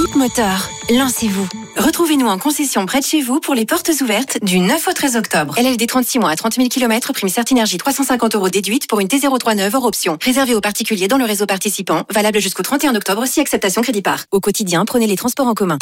Groupe Moteur. Lancez-vous. Retrouvez-nous en concession près de chez vous pour les portes ouvertes du 9 au 13 octobre. LLD 36 mois à 30 000 km, prime Certinergie 350 € déduite pour une T039 hors option. Réservé aux particuliers dans le réseau participant, valable jusqu'au 31 octobre si acceptation crédit par. Au quotidien, prenez les transports en commun.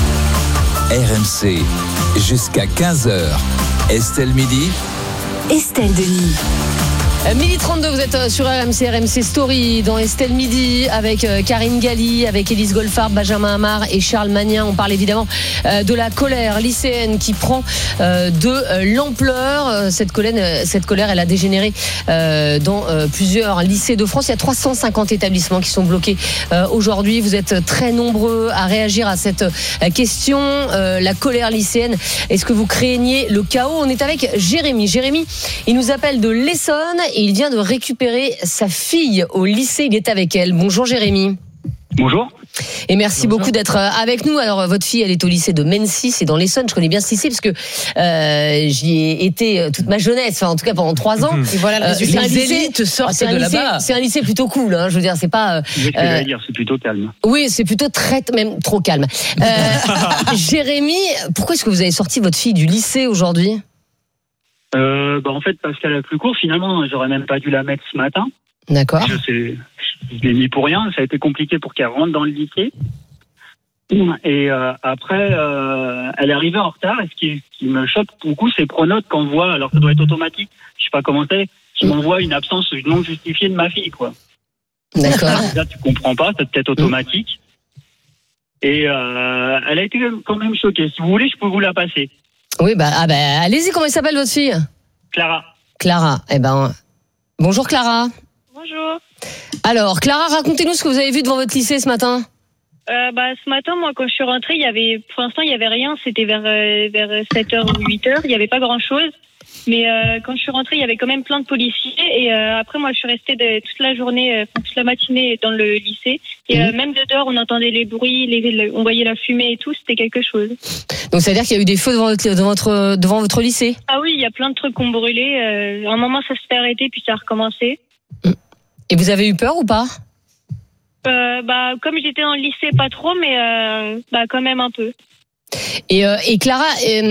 RMC, jusqu'à 15h. Estelle Midi. Estelle Denis. 12h32, vous êtes sur RMC Story dans Estelle Midi avec Karine Galli, avec Élise Goldfarb, Benjamin Amar et Charles Magnin. On parle évidemment de la colère lycéenne qui prend de l'ampleur. Cette colère, elle a dégénéré dans plusieurs lycées de France. Il y a 350 établissements qui sont bloqués aujourd'hui. Vous êtes très nombreux à réagir à cette question. La colère lycéenne, est-ce que vous craignez le chaos? On est avec Jérémy. Jérémy, il nous appelle de l'Essonne. Et il vient de récupérer sa fille au lycée. Il est avec elle. Bonjour Jérémy. Bonjour. Et merci beaucoup d'être avec nous. Alors votre fille, elle est au lycée de Mency, c'est dans l'Essonne. Je connais bien ce lycée parce que j'y ai été toute ma jeunesse, enfin en tout cas pendant 3 ans. Et voilà le résultat. Les élites sortent de là-bas. C'est un lycée plutôt cool, hein, je veux dire, c'est pas. Oui, c'est plutôt calme. Oui, c'est plutôt même trop calme. Jérémy, pourquoi est-ce que vous avez sorti votre fille du lycée aujourd'hui? En fait, parce qu'elle a plus court, finalement, j'aurais même pas dû la mettre ce matin. D'accord. Je l'ai mis pour rien. Ça a été compliqué pour qu'elle rentre dans le lycée. Et après, elle est arrivée en retard. Et ce qui me choque beaucoup, c'est Pronote qu'on voit, alors ça doit être automatique, je sais pas comment c'est, qui m'envoie une absence non justifiée de ma fille, quoi. D'accord. Là, tu comprends pas, c'est peut-être automatique. Et elle a été quand même choquée. Si vous voulez, je peux vous la passer. Oui, allez-y, comment elle s'appelle votre fille? Clara. Clara, bonjour Clara. Bonjour. Alors, Clara, racontez-nous ce que vous avez vu devant votre lycée ce matin. Ce matin, moi, quand je suis rentrée, pour l'instant, il y avait rien. C'était vers 7h ou 8h. Il n'y avait pas grand-chose. Mais quand je suis rentrée, il y avait quand même plein de policiers. Et après, moi, je suis restée toute la journée, toute la matinée dans le lycée. Et même de dehors, on entendait les bruits, on voyait la fumée et tout. C'était quelque chose. Donc, ça veut dire qu'il y a eu des feux devant votre lycée? Ah oui, il y a plein de trucs qui ont brûlé. À un moment, ça s'est arrêté, puis ça a recommencé. Et vous avez eu peur ou pas? Comme j'étais dans le lycée, pas trop, mais quand même un peu. Et Clara,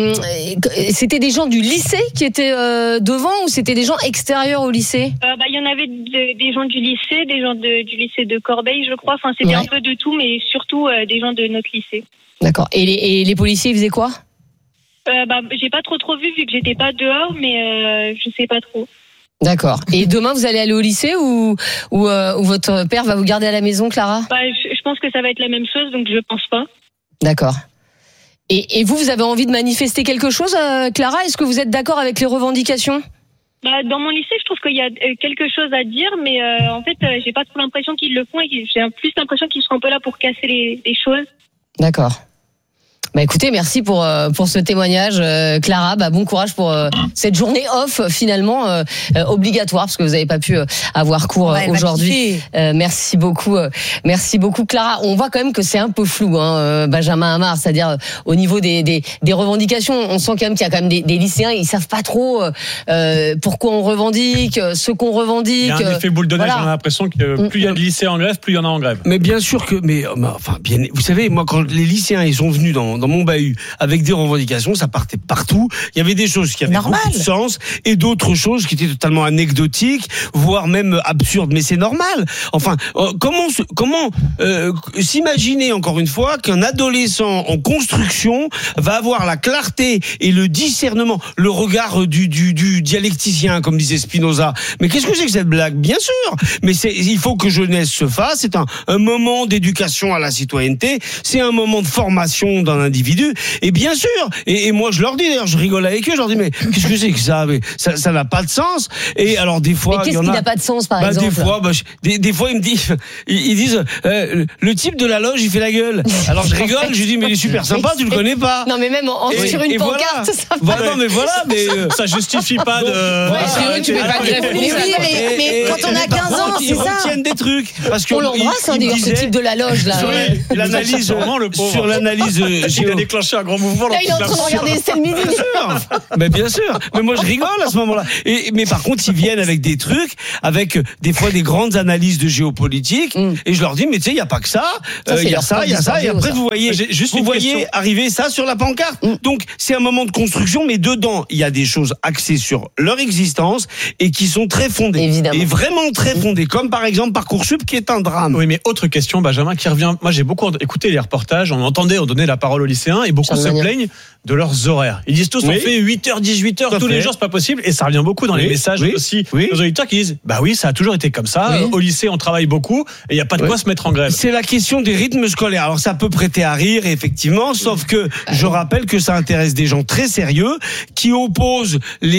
c'était des gens du lycée qui étaient devant ou c'était des gens extérieurs au lycée? Il y en avait des gens du lycée, des gens du lycée de Corbeil, je crois. Enfin, c'était un peu de tout, mais surtout des gens de notre lycée. D'accord. Et les policiers, ils faisaient quoi? J'ai pas trop vu que j'étais pas dehors, mais je sais pas trop. D'accord. Et demain, vous allez aller au lycée ou votre père va vous garder à la maison, Clara? Je pense que ça va être la même chose, donc je pense pas. D'accord. Et vous avez envie de manifester quelque chose, Clara? Est-ce que vous êtes d'accord avec les revendications? Dans mon lycée, je trouve qu'il y a quelque chose à dire, mais en fait, j'ai pas trop l'impression qu'ils le font et j'ai plus l'impression qu'ils sont un peu là pour casser les choses. D'accord. Écoutez, merci pour ce témoignage, Clara. Bon courage pour cette journée off finalement obligatoire parce que vous n'avez pas pu avoir cours aujourd'hui. Merci beaucoup, Clara. On voit quand même que c'est un peu flou, Benjamin Amar, c'est-à-dire au niveau des revendications, on sent quand même qu'il y a quand même des lycéens, ils savent pas trop pourquoi on revendique, ce qu'on revendique. Il y a un effet boule de neige. J'ai l'impression que plus il y a de lycéens en grève, plus il y en a en grève. Mais bien sûr que, vous savez, moi quand les lycéens ils sont venus dans mon bahut avec des revendications, ça partait partout. Il y avait des choses qui avaient beaucoup de sens et d'autres choses qui étaient totalement anecdotiques, voire même absurdes. Mais c'est normal. Enfin, comment s'imaginer encore une fois qu'un adolescent en construction va avoir la clarté et le discernement, le regard du dialecticien, comme disait Spinoza. Mais qu'est-ce que c'est que cette blague? Bien sûr. Mais il faut que jeunesse se fasse. C'est un moment d'éducation à la citoyenneté. C'est un moment de formation d'un individu. Et bien sûr, et moi je leur dis, d'ailleurs je rigole avec eux, je leur dis mais qu'est-ce que c'est que ça? Mais ça n'a pas de sens. Et alors des fois, mais qu'est-ce qui n'a pas de sens par exemple? Des fois ils disent le type de la loge il fait la gueule. Alors je rigole, je dis mais il est super sympa, tu le connais pas? Non mais même sur une pancarte, ça ça justifie pas de. Tu mets pas de greffe. Mais quand on a 15 ans, c'est ça. Ils retiennent des trucs parce que on l'embrasse, ce type de la loge là. Sur l'analyse Il a déclenché un grand mouvement. Là, il est en train de regarder Estelle Midi. Bien sûr. Mais bien sûr. Mais moi, je rigole à ce moment-là. Mais par contre, ils viennent avec des trucs, avec des fois des grandes analyses de géopolitique. Et je leur dis, mais tu sais, il n'y a pas que ça. Il y a ça, il y a ça. Et après, vous voyez arriver ça sur la pancarte. Donc, c'est un moment de construction, mais dedans, il y a des choses axées sur leur existence et qui sont très fondées. Évidemment. Et vraiment très fondées. Comme par exemple Parcoursup, qui est un drame. Oui, mais autre question, Benjamin, qui revient. Moi, j'ai beaucoup écouté les reportages. On donnait la parole aux lycéens et beaucoup se plaignent de leurs horaires. Ils disent tous, on fait 8h, 18h tous les jours, c'est pas possible. Et ça revient beaucoup dans les messages aussi aux auditeurs qui disent, bah oui, ça a toujours été comme ça. Au lycée, on travaille beaucoup et il n'y a pas de quoi se mettre en grève. C'est la question des rythmes scolaires. Alors, ça peut prêter à rire, effectivement, sauf que je rappelle que ça intéresse des gens très sérieux qui opposent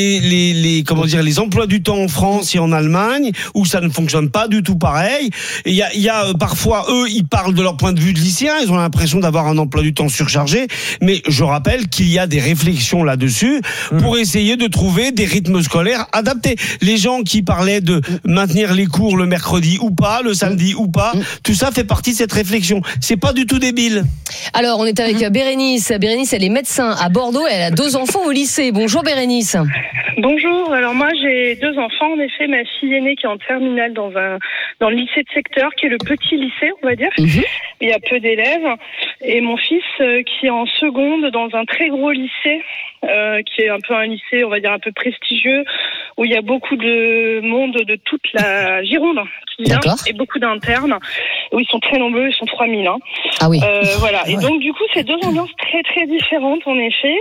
les emplois du temps en France et en Allemagne, où ça ne fonctionne pas du tout pareil. Il y a parfois, eux, ils parlent de leur point de vue de lycéen, ils ont l'impression d'avoir un emploi du temps surchargé, mais je rappelle qu'il y a des réflexions là-dessus pour essayer de trouver des rythmes scolaires adaptés. Les gens qui parlaient de maintenir les cours le mercredi ou pas, le samedi ou pas, tout ça fait partie de cette réflexion. C'est pas du tout débile. Alors, on est avec Bérénice. Bérénice, elle est médecin à Bordeaux. Elle a 2 enfants au lycée. Bonjour Bérénice. Bonjour. Alors moi, j'ai 2 enfants. En effet, ma fille aînée qui est en terminale dans le lycée de secteur, qui est le petit lycée, on va dire. Il y a peu d'élèves. Et mon fils qui est en seconde dans un très gros lycée, qui est un peu un lycée, on va dire un peu prestigieux, où il y a beaucoup de monde de toute la Gironde qui vient, et beaucoup d'internes, où ils sont très nombreux, ils sont 3000. Ah oui. Voilà. Et donc du coup, c'est 2 ambiances très très différentes en effet.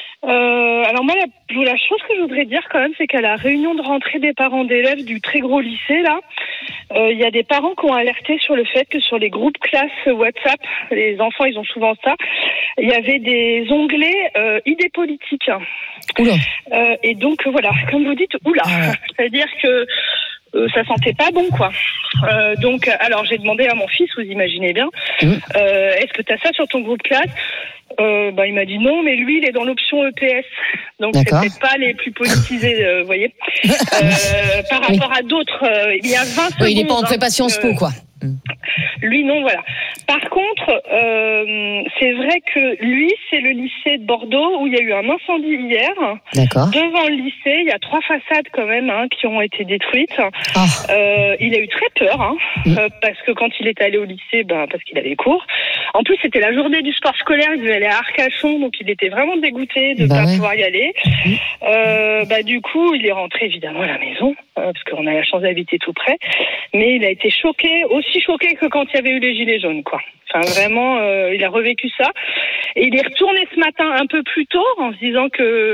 Alors moi, la chose que je voudrais dire quand même, c'est qu'à la réunion de rentrée des parents d'élèves du très gros lycée, là, il y a des parents qui ont alerté sur le fait que sur les groupes classes WhatsApp, les enfants, ils ont souvent ça, il y avait des onglets idées politiques. Oula. Et donc, voilà, comme vous dites, oula. C'est-à-dire que ça sentait pas bon, quoi. Donc, alors j'ai demandé à mon fils, vous imaginez bien, est-ce que tu as ça sur ton groupe classe? Il m'a dit non, mais lui, il est dans l'option EPS. Donc, c'est peut-être pas les plus politisés, vous voyez. Par rapport à d'autres, il y a 20 secondes. Oui, il n'est pas en prépa Sciences Po, quoi. Lui, non, voilà. Par contre, c'est vrai que lui, c'est le lycée de Bordeaux où il y a eu un incendie hier. D'accord. Devant le lycée, il y a 3 façades quand même qui ont été détruites. Il a eu très peur, parce que quand il est allé au lycée, parce qu'il avait cours. En plus, c'était la journée du sport scolaire, il devait aller à Arcachon, donc il était vraiment dégoûté de ne pas pouvoir y aller. Du coup, il est rentré évidemment à la maison, parce qu'on a la chance d'habiter tout près. Mais il a été choqué, aussi choqué que quand il y avait eu les gilets jaunes, quoi. Enfin, vraiment, il a revécu ça. Et il est retourné ce matin un peu plus tôt en se disant que,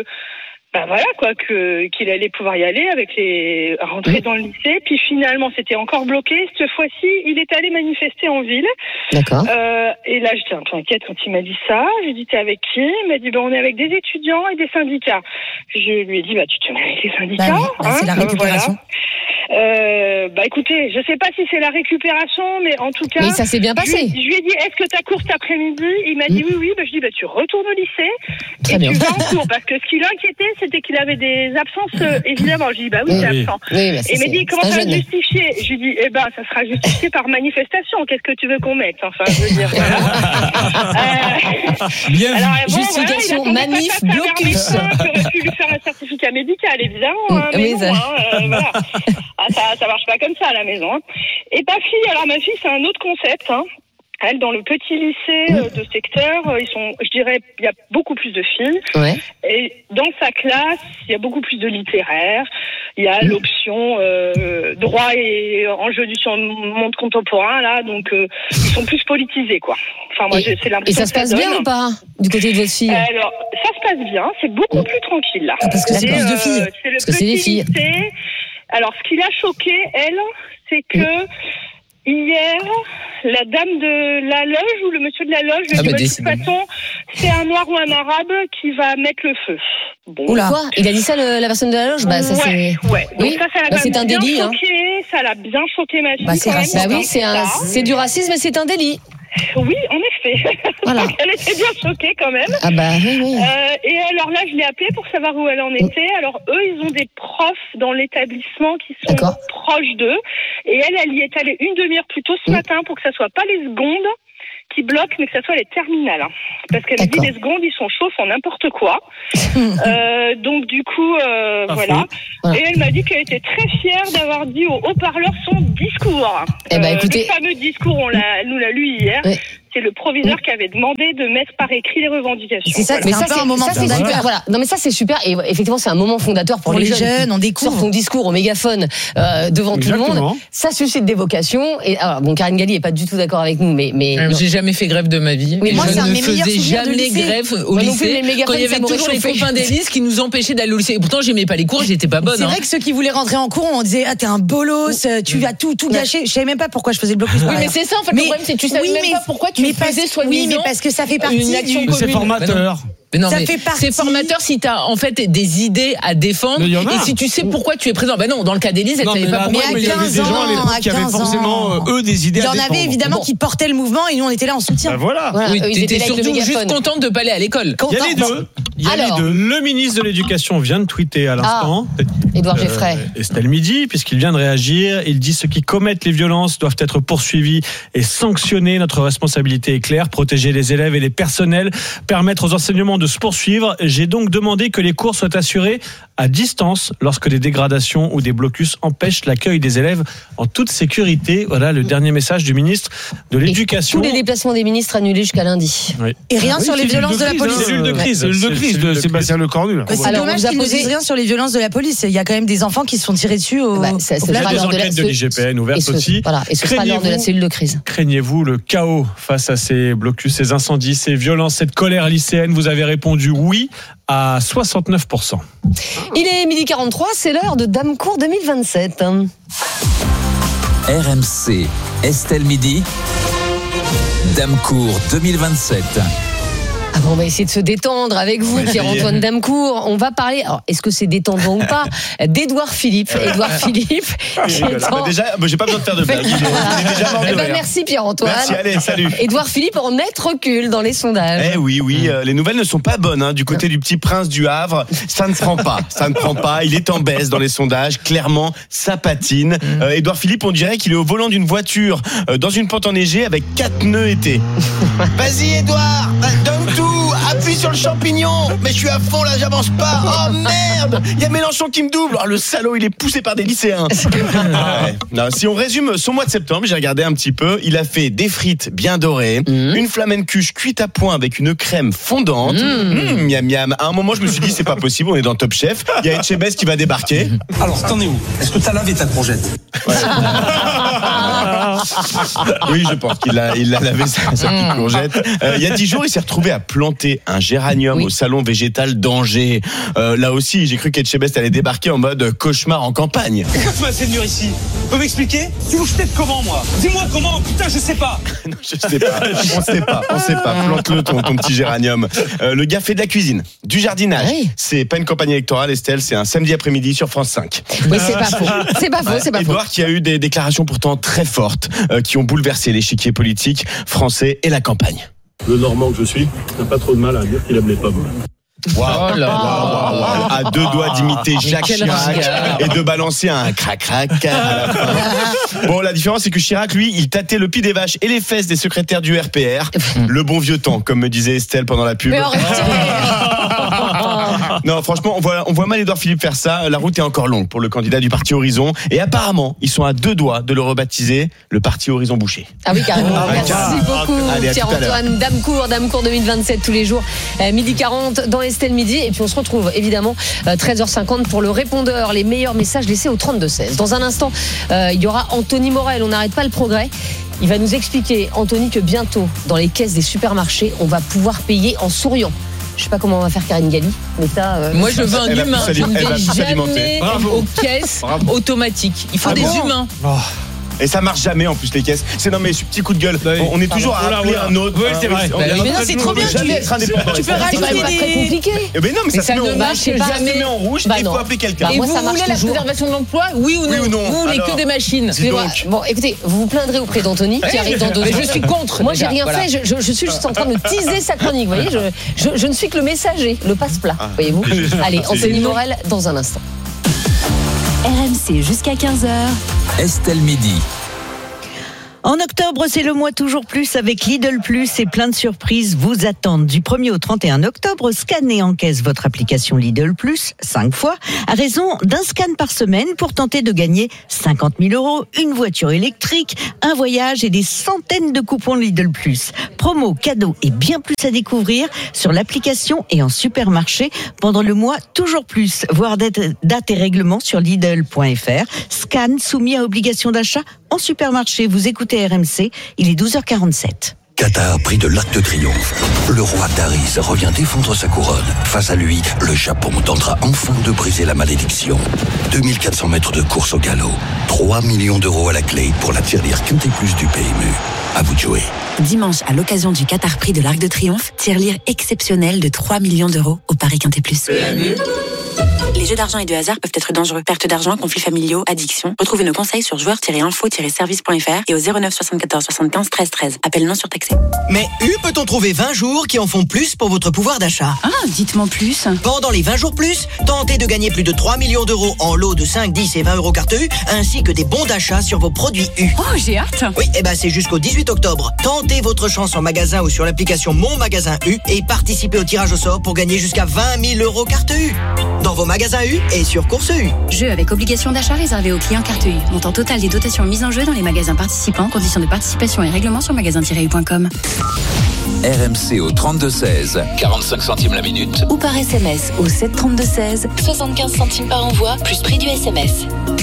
qu'il allait pouvoir y aller rentrer dans le lycée. Puis finalement, c'était encore bloqué. Cette fois-ci, il est allé manifester en ville. D'accord. Et là, j'étais un peu inquiète quand il m'a dit ça. J'ai dit, t'es avec qui? Il m'a dit, on est avec des étudiants et des syndicats. Je lui ai dit, tu te mets avec les syndicats? C'est la récupération. Écoutez, je sais pas si c'est la récupération, mais en tout cas. Mais ça s'est bien passé. Je lui ai dit, est-ce que t'as cours cet après-midi? Il m'a dit oui. Je dis, tu retournes au lycée. Très bien. Tu vas en cours. Parce que ce qui l'inquiétait, c'était qu'il avait des absences, évidemment. Je dis, oui, t'es absent. Oui, et il m'a dit, comment ça va justifier? Je lui dis, ça sera justifié par manifestation. Qu'est-ce que tu veux qu'on mette? Enfin, je veux dire, Bien vu. Justification, manif, blocus. J'aurais pu lui faire un certificat médical, évidemment. Mais non, voilà. Ça marche pas comme ça à la maison. Et ma fille, c'est un autre concept. Elle, dans le petit lycée de secteur, il y a beaucoup plus de filles. Ouais. Et dans sa classe, il y a beaucoup plus de littéraire. Il y a l'option droit et enjeux du monde contemporain, là. Donc, ils sont plus politisés, quoi. Enfin, moi, c'est l'impression. Et ça se passe bien ou pas, du côté de votre fille? Alors, ça se passe bien. C'est beaucoup plus tranquille, là. Parce que c'est plus de filles. Parce que c'est des filles. Lycée. Alors, ce qui l'a choqué, elle, c'est que hier, la dame de la loge ou le monsieur de la loge lui a dit, de toute façon, c'est un noir ou un arabe qui va mettre le feu. Bon. Oula, quoi? Il a dit ça, la personne de la loge? Ça, c'est... Ouais. Donc oui, ça c'est un délit. Ça l'a bien choqué, ma fille. C'est raciste. Oui, c'est du racisme, mais c'est un délit. Oui, en effet. Voilà. Elle était bien choquée quand même. Oui. Et alors là, je l'ai appelée pour savoir où elle en était. Alors eux, ils ont des profs dans l'établissement qui sont proches d'eux. Et elle y est allée une demi-heure plus tôt ce matin pour que ça soit pas les secondes qui bloque, mais que ça soit les terminales. Hein. Parce qu'elle me dit les secondes, ils sont chauds, font n'importe quoi. Donc du coup, voilà. Et elle m'a dit qu'elle était très fière d'avoir dit au haut-parleur son discours. Écoutez... Le fameux discours, elle nous l'a lu hier. Oui. C'est le proviseur qui avait demandé de mettre par écrit les revendications. C'est ça, mais ça, c'est un moment fondateur. Voilà. Non, mais ça, c'est super. Et effectivement, c'est un moment fondateur pour les jeunes. On découvre. Sort ton discours au mégaphone devant tout le monde. Ça suscite des vocations. Et alors, bon, Karine Galli est pas du tout d'accord avec nous, mais j'ai jamais fait grève de ma vie. Oui, moi, je ne faisais jamais grève au lycée. Quand il y avait toujours les copains d'Élise qui nous empêchaient d'aller au lycée. Et pourtant, j'aimais pas les cours, j'étais pas bonne. C'est vrai que ceux qui voulaient rentrer en cours, on disait t'es un bolos, tu vas tout gâcher. Je savais même pas pourquoi je faisais le blocus. Oui, mais c'est ça en fait. Le problème, c'est que tu savais même pas pourquoi tu faisais soi-disant. Oui, mais parce que ça fait partie d'une action commune. C'est formateur. Mais non, ça mais fait partie. C'est formateur si tu as en fait des idées à défendre et si tu sais pourquoi tu es présent. Ben non, dans le cas d'Élise, elle savait pas pourquoi. Mais il y avait des gens à l'époque qui avaient forcément eux des idées à défendre. Il y en avait évidemment qui portaient le mouvement et nous on était là en soutien. Ben voilà. Oui, t'étais surtout juste contente de pas aller à l'école. Il y a les deux. Alors, le ministre de l'Éducation vient de tweeter à l'instant. Édouard Geffray. Estelle Midi, puisqu'il vient de réagir. Il dit ceux qui commettent les violences doivent être poursuivis et sanctionnés. Notre responsabilité est claire, protéger les élèves et les personnels, permettre aux enseignements de se poursuivre. J'ai donc demandé que les cours soient assurés à distance lorsque des dégradations ou des blocus empêchent l'accueil des élèves en toute sécurité. Voilà le dernier message du ministre de l'Éducation. Tous les déplacements des ministres annulés jusqu'à lundi. Oui. Et rien sur les violences de la police. Cellule de crise. Cellule de crise de Sébastien Lecornu. C'est dommage qu'ils ne disent rien sur les violences de la police. Il y a quand même des enfants qui se font tirer dessus au Il y a des enquêtes de l'IGPN ouvertes aussi. Voilà, et ce sera lors de la cellule de crise. Craignez-vous le chaos face à ces blocus, ces incendies, ces violences, cette colère lycéenne? Vous avez répondu oui à 69%. Il est 12h43, c'est l'heure de Damecourt 2027. RMC, Estelle Midi, Damecourt 2027. On va essayer de se détendre avec vous, Pierre-Antoine Damecourt. On va parler, alors est-ce que c'est détendant ou pas, d'Édouard Philippe. Édouard Philippe. Déjà, j'ai pas besoin de faire de blague. Il est déjà mort de rire. Merci Pierre-Antoine. Merci, allez, salut. Édouard Philippe en net recul dans les sondages. Oui, les nouvelles ne sont pas bonnes. Du côté du petit prince du Havre, ça ne prend pas. Il est en baisse dans les sondages. Clairement, ça patine. Édouard Philippe, on dirait qu'il est au volant d'une voiture dans une pente enneigée avec 4 nœuds été. Vas-y, Édouard, donne tout. Appuie sur le champignon. Mais je suis à fond là, j'avance pas. Oh merde, il y a Mélenchon qui me double. Oh, le salaud, il est poussé par des lycéens. Non, si on résume son mois de septembre, j'ai regardé un petit peu. Il a fait des frites bien dorées, une flamencuche cuite à point avec une crème fondante. Miam miam. À un moment, je me suis dit c'est pas possible, on est dans Top Chef. Il y a Etchebest qui va débarquer. Alors, t'en es où? Est-ce que t'as lavé ta courgette? Oui, je pense qu'il a lavé sa petite courgette. Il y a 10 jours, il s'est retrouvé à planter un géranium au salon végétal d'Angers. Là aussi, j'ai cru qu'Etchebest allait débarquer en mode cauchemar en campagne. Pourquoi tu m'as fait venir ici? Tu peux m'expliquer? Tu veux que je t'aide comment, moi? Dis-moi comment. Putain, je sais pas. Non, je sais pas. On sait pas. Plante-le ton petit géranium. Le gars fait de la cuisine, du jardinage. C'est pas une campagne électorale, Estelle. C'est un samedi après-midi sur France 5. Oui, c'est pas faux. C'est pas faux. Édouard qui a eu des déclarations pourtant très fortes qui ont bouleversé l'échiquier politique français et la campagne. Le Normand que je suis n'a pas trop de mal à dire qu'il aime les pommes. Wow. À 2 doigts d'imiter Jacques Chirac et de balancer un crac-crac à la fin. Bon, la différence, c'est que Chirac, lui, il tâtait le pied des vaches et les fesses des secrétaires du RPR. Le bon vieux temps, comme me disait Estelle pendant la pub. Non, franchement, on voit mal Édouard Philippe faire ça. La route est encore longue pour le candidat du parti Horizon. Et apparemment, ils sont à 2 doigts de le rebaptiser le parti Horizon Boucher. Ah oui, carrément. Merci beaucoup, Pierre-Antoine Damecourt 2027 tous les jours. 12h40 dans Estelle Midi. Et puis on se retrouve évidemment 13h50 pour le répondeur. Les meilleurs messages laissés au 32-16. Dans un instant, il y aura Anthony Morel. On n'arrête pas le progrès. Il va nous expliquer, Anthony, que bientôt, dans les caisses des supermarchés, on va pouvoir payer en souriant. Je sais pas comment on va faire Karine Galli, mais ça. Moi, je veux un humain. Je ne vais jamais aux caisses automatiques. Il faut des humains. Et ça marche jamais en plus les caisses. C'est non mais petit coup de gueule. On est toujours à appeler un autre. Oui, c'est vrai. Mais non, c'est trop bien. Tu peux rajouter des. Très compliqué. Mais non, mais ça ne marche jamais. Ça se met en rouge. Il faut appeler quelqu'un. Et vous voulez la préservation de l'emploi? Oui ou non? Vous voulez que des machines? Bon, écoutez, vous vous plaindrez auprès d'Anthony qui arrive dans 2 heures. Mais je suis contre. Moi, j'ai rien fait. Je suis juste en train de teaser sa chronique. Vous voyez, je ne suis que le messager, le passe-plat. Voyez-vous. Allez, Anthony Morel dans un instant. RMC jusqu'à 15h. Estelle Midi. En octobre, c'est le mois toujours plus avec Lidl Plus et plein de surprises vous attendent. Du 1er au 31 octobre, scannez en caisse votre application Lidl Plus 5 fois à raison d'un scan par semaine pour tenter de gagner 50 000 €, une voiture électrique, un voyage et des centaines de coupons Lidl Plus. Promo, cadeaux et bien plus à découvrir sur l'application et en supermarché pendant le mois toujours plus. Voir date et règlement sur Lidl.fr. Scan soumis à obligation d'achat en supermarché. Vous écoutez RMC, il est 12h47. Qatar, prix de l'Arc de Triomphe. Le roi Taris revient défendre sa couronne. Face à lui, le Japon tentera enfin de briser la malédiction. 2400 mètres de course au galop. 3 millions d'euros à la clé pour la tirelire Quintet Plus du PMU. À vous de jouer. Dimanche, à l'occasion du Qatar Prix de l'Arc de Triomphe, tirelire exceptionnelle de 3 millions d'euros au Paris Quintet Plus. Les jeux d'argent et de hasard peuvent être dangereux. Perte d'argent, conflits familiaux, addiction. Retrouvez nos conseils sur joueurs-info-service.fr et au 09 74 75 13 13. Appel non surtaxé. Mais peut-on trouver 20 jours qui en font plus pour votre pouvoir d'achat? Ah, dites-moi plus. Pendant les 20 jours plus, tentez de gagner plus de 3 millions d'euros en lots de 5, 10 et 20 € carte U, ainsi que des bons d'achat sur vos produits U. Oh, j'ai hâte. Oui, c'est jusqu'au 18 octobre. Tentez votre chance en magasin ou sur l'application Mon Magasin U et participez au tirage au sort pour gagner jusqu'à 20 000 € carte U. Dans vos magasins U et sur Course U. Jeu avec obligation d'achat réservé aux clients carte U. Montant total des dotations mises en jeu dans les magasins participants. Conditions de participation et règlements sur magasin-u.com. RMC au 32-16, 45 centimes la minute. Ou par SMS au 732-16, 75 centimes par envoi, plus prix du SMS.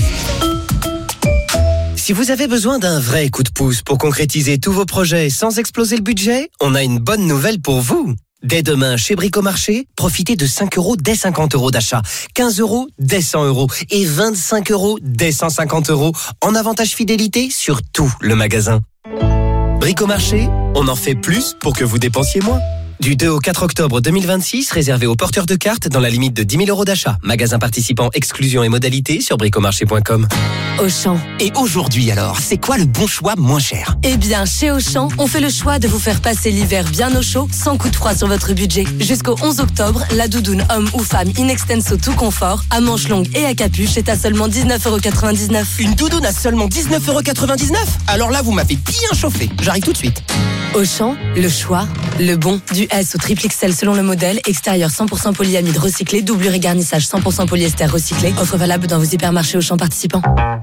Si vous avez besoin d'un vrai coup de pouce pour concrétiser tous vos projets sans exploser le budget, on a une bonne nouvelle pour vous. Dès demain, chez Bricomarché, profitez de 5 € dès 50 € d'achat, 15 € dès 100 € et 25 € dès 150 € en avantage fidélité sur tout le magasin. Bricomarché, on en fait plus pour que vous dépensiez moins. Du 2 au 4 octobre 2026, réservé aux porteurs de cartes dans la limite de 10 000 € d'achat. Magasin participant, exclusion et modalités sur bricomarché.com. Auchan. Et aujourd'hui alors, c'est quoi le bon choix moins cher? Eh bien, chez Auchan, on fait le choix de vous faire passer l'hiver bien au chaud, sans coup de froid sur votre budget. Jusqu'au 11 octobre, la doudoune homme ou femme in extenso tout confort, à manches longues et à capuche est à seulement 19,99 €. Une doudoune à seulement 19,99 €? Alors là, vous m'avez bien chauffé. J'arrive tout de suite. Auchan, le choix, le bon. Du S au triple XL selon le modèle, extérieur 100% polyamide recyclé, doublure et garnissage 100% polyester recyclé. Offre valable dans vos hypermarchés Auchan participants.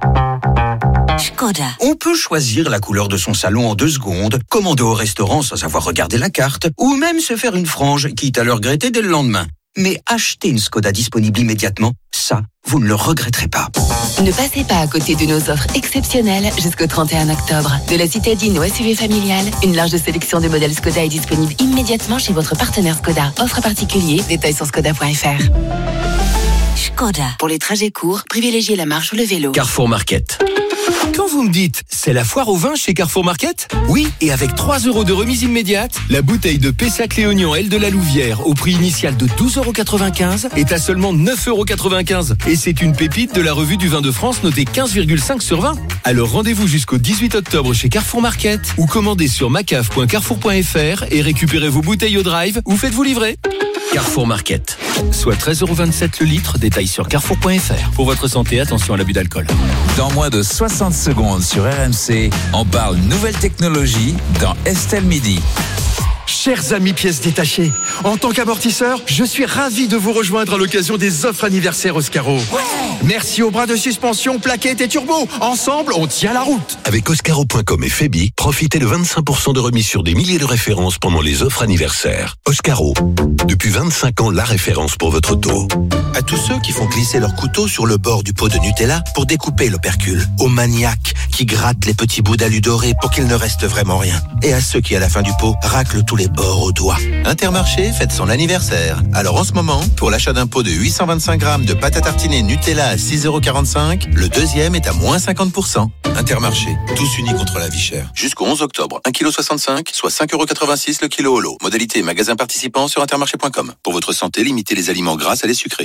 Škoda. On peut choisir la couleur de son salon en 2 secondes, commander au restaurant sans avoir regardé la carte, ou même se faire une frange, quitte à le regretter dès le lendemain. Mais acheter une Škoda disponible immédiatement, ça, vous ne le regretterez pas. Ne passez pas à côté de nos offres exceptionnelles jusqu'au 31 octobre. De la citadine au SUV familial, une large sélection de modèles Škoda est disponible immédiatement chez votre partenaire Škoda. Offre particulier, détails sur škoda.fr. Škoda. Pour les trajets courts, privilégiez la marche ou le vélo. Carrefour Market. Quand vous me dites, c'est la foire au vin chez Carrefour Market? Oui, et avec 3 € de remise immédiate, la bouteille de Pessac Léognan L de la Louvière, au prix initial de 12,95 €, est à seulement 9,95 €. Et c'est une pépite de la revue du vin de France notée 15,5 sur 20. Alors rendez-vous jusqu'au 18 octobre chez Carrefour Market ou commandez sur macaf.carrefour.fr et récupérez vos bouteilles au drive ou faites-vous livrer. Carrefour Market, soit 13,27 € le litre, détail sur carrefour.fr. Pour votre santé, attention à l'abus d'alcool. Dans moins de 60 secondes sur RMC, on parle nouvelle technologie dans Estelle Midi. Chers amis pièces détachées, en tant qu'amortisseur, je suis ravi de vous rejoindre à l'occasion des offres anniversaires Oscaro. Ouais. Merci aux bras de suspension, plaquettes et turbo. Ensemble, on tient la route. Avec Oscaro.com et Febi, profitez de 25% de remise sur des milliers de références pendant les offres anniversaires. Oscaro, depuis 25 ans, la référence pour votre auto. À tous ceux qui font glisser leur couteau sur le bord du pot de Nutella pour découper l'opercule. Aux maniaques qui grattent les petits bouts d'alu doré pour qu'il ne reste vraiment rien. Et à ceux qui, à la fin du pot, raclent tous les bords au doigt. Intermarché fête son anniversaire. Alors en ce moment, pour l'achat d'un pot de 825 grammes de pâte à tartiner Nutella à 6,45 €, le deuxième est à moins 50%. Intermarché, tous unis contre la vie chère. Jusqu'au 11 octobre, 1,65 kg, soit 5,86 € le kilo au lot. Modalité magasin participant sur intermarché.com. Pour votre santé, limitez les aliments gras à les sucrés.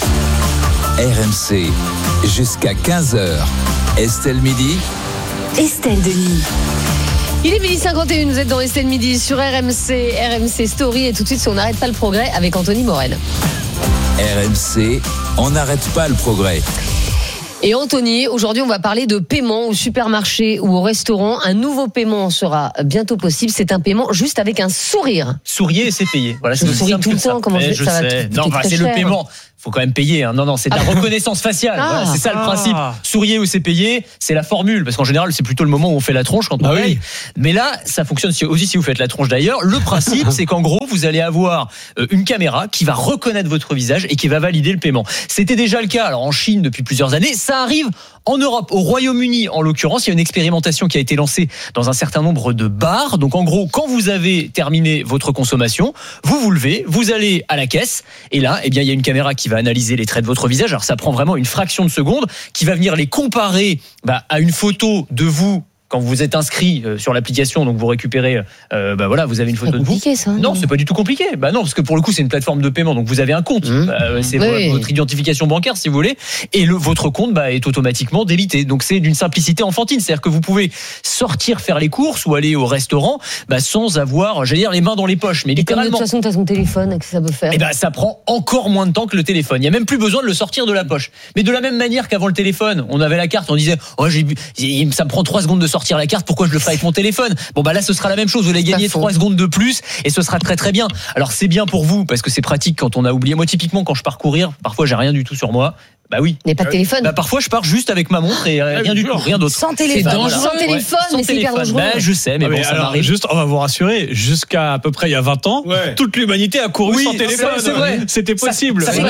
RMC, jusqu'à 15h. Estelle Midi. Estelle Denis. Il est 12h51, vous êtes dans Estelle Midi sur RMC, RMC Story et tout de suite, si on n'arrête pas le progrès avec Anthony Morel. RMC, on n'arrête pas le progrès. Et Anthony, aujourd'hui, on va parler de paiement au supermarché ou au restaurant. Un nouveau paiement sera bientôt possible. C'est un paiement juste avec un sourire. Souriez et c'est payé. Voilà, je souris tout le temps. Comment je sais. Non, c'est le paiement. Faut quand même payer. Hein. Non, c'est de la reconnaissance faciale. Voilà, c'est ça le principe. Souriez ou c'est payé, c'est la formule. Parce qu'en général, c'est plutôt le moment où on fait la tronche quand on paye. Mais là, ça fonctionne aussi si vous faites la tronche d'ailleurs. Le principe, c'est qu'en gros, vous allez avoir une caméra qui va reconnaître votre visage et qui va valider le paiement. C'était déjà le cas. Alors en Chine depuis plusieurs années, ça arrive en Europe, au Royaume-Uni en l'occurrence. Il y a une expérimentation qui a été lancée dans un certain nombre de bars. Donc en gros, quand vous avez terminé votre consommation, vous vous levez, vous allez à la caisse et là, eh bien, il y a une caméra qui va analyser les traits de votre visage. Alors ça prend vraiment une fraction de seconde, qui va venir les comparer à une photo de vous quand vous êtes inscrit sur l'application, donc vous récupérez, voilà, vous avez une photo de vous. C'est compliqué ça. Non, c'est pas du tout compliqué. Non, parce que pour le coup, c'est une plateforme de paiement, donc vous avez un compte. C'est votre identification bancaire, si vous voulez, et votre compte est automatiquement débité. Donc c'est d'une simplicité enfantine, c'est-à-dire que vous pouvez sortir faire les courses ou aller au restaurant, sans avoir, j'allais dire, les mains dans les poches, mais littéralement. De toute façon, t'as ton téléphone, qu'est-ce que ça peut faire ? Ça prend encore moins de temps que le téléphone. Il y a même plus besoin de le sortir de la poche. Mais de la même manière qu'avant le téléphone, on avait la carte, on disait, ça me prend 3 secondes de sortir la carte, pourquoi je le ferai avec mon téléphone ? Là ce sera la même chose, vous allez gagner 3 secondes de plus et ce sera très très bien. Alors c'est bien pour vous parce que c'est pratique quand on a oublié. Moi typiquement quand je pars courir, parfois j'ai rien du tout sur moi. Oui. Il n'y a pas de téléphone. Parfois, je pars juste avec ma montre et rien du tout, rien d'autre. Sans téléphone. Sans téléphone, mais c'est hyper dangereux. Je sais, mais bon, ça m'arrive. Juste, on va vous rassurer, jusqu'à à peu près il y a 20 ans, toute l'humanité a couru sans téléphone. C'est vrai. C'était possible. Ça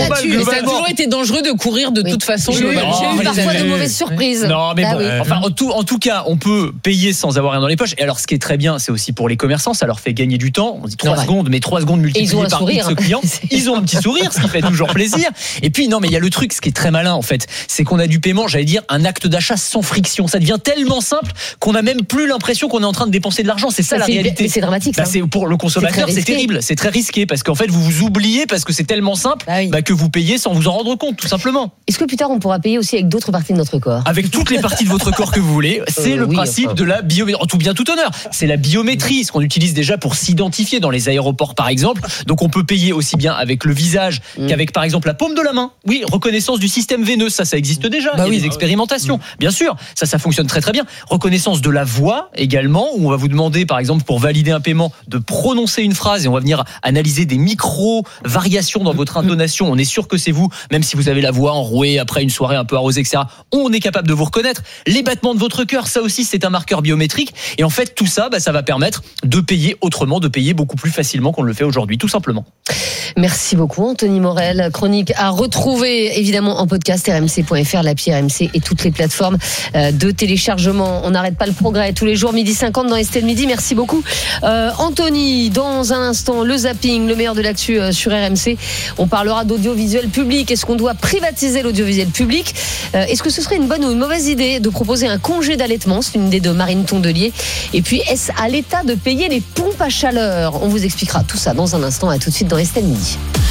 a toujours été dangereux de courir de toute façon. J'ai eu parfois de mauvaises surprises. Non, mais en tout cas, on peut payer sans avoir rien dans les poches. Et alors, ce qui est très bien, c'est aussi pour les commerçants, ça leur fait gagner du temps. On dit 3 secondes, mais 3 secondes multipliées par X clients. Ils ont un petit sourire, ce qui fait toujours plaisir. Et puis, non, mais il y a le truc, ce qui est très malin, en fait, c'est qu'on a du paiement, j'allais dire, un acte d'achat sans friction. Ça devient tellement simple qu'on n'a même plus l'impression qu'on est en train de dépenser de l'argent. C'est ça la réalité. C'est dramatique. Pour le consommateur, c'est terrible. C'est très risqué parce qu'en fait, vous vous oubliez parce que c'est tellement simple que vous payez sans vous en rendre compte, tout simplement. Est-ce que plus tard, on pourra payer aussi avec d'autres parties de notre corps ? Avec toutes les parties de votre corps que vous voulez. C'est le principe de la biométrie. En tout bien, tout honneur. C'est la biométrie, ce qu'on utilise déjà pour s'identifier dans les aéroports, par exemple. Donc, on peut payer aussi bien avec le visage qu'avec, par exemple, la paume de la main. Oui, reconnaissance du système veineux. Ça existe déjà. Il y a des expérimentations. Bien sûr, ça fonctionne très très bien. Reconnaissance de la voix également, où on va vous demander, par exemple, pour valider un paiement, de prononcer une phrase et on va venir analyser des micro-variations dans votre intonation. On est sûr que c'est vous, même si vous avez la voix enrouée après une soirée un peu arrosée, etc. On est capable de vous reconnaître. Les battements de votre cœur, ça aussi, c'est un marqueur biométrique. Et en fait, tout ça, ça va permettre de payer autrement, de payer beaucoup plus facilement qu'on le fait aujourd'hui, tout simplement. Merci beaucoup, Anthony Morel. Chronique à retrouver, évidemment, en podcast rmc.fr, l'appli RMC et toutes les plateformes de téléchargement. On n'arrête pas le progrès tous les jours, 12h50 dans Estelle Midi. Merci beaucoup, Anthony. Dans un instant, le zapping, le meilleur de l'actu sur RMC. On parlera d'audiovisuel public. Est-ce qu'on doit privatiser l'audiovisuel public ? Est-ce que ce serait une bonne ou une mauvaise idée de proposer un congé d'allaitement ? C'est une idée de Marine Tondelier. Et puis, est-ce à l'État de payer les pompes à chaleur ? On vous expliquera tout ça dans un instant. À tout de suite dans Estelle Midi.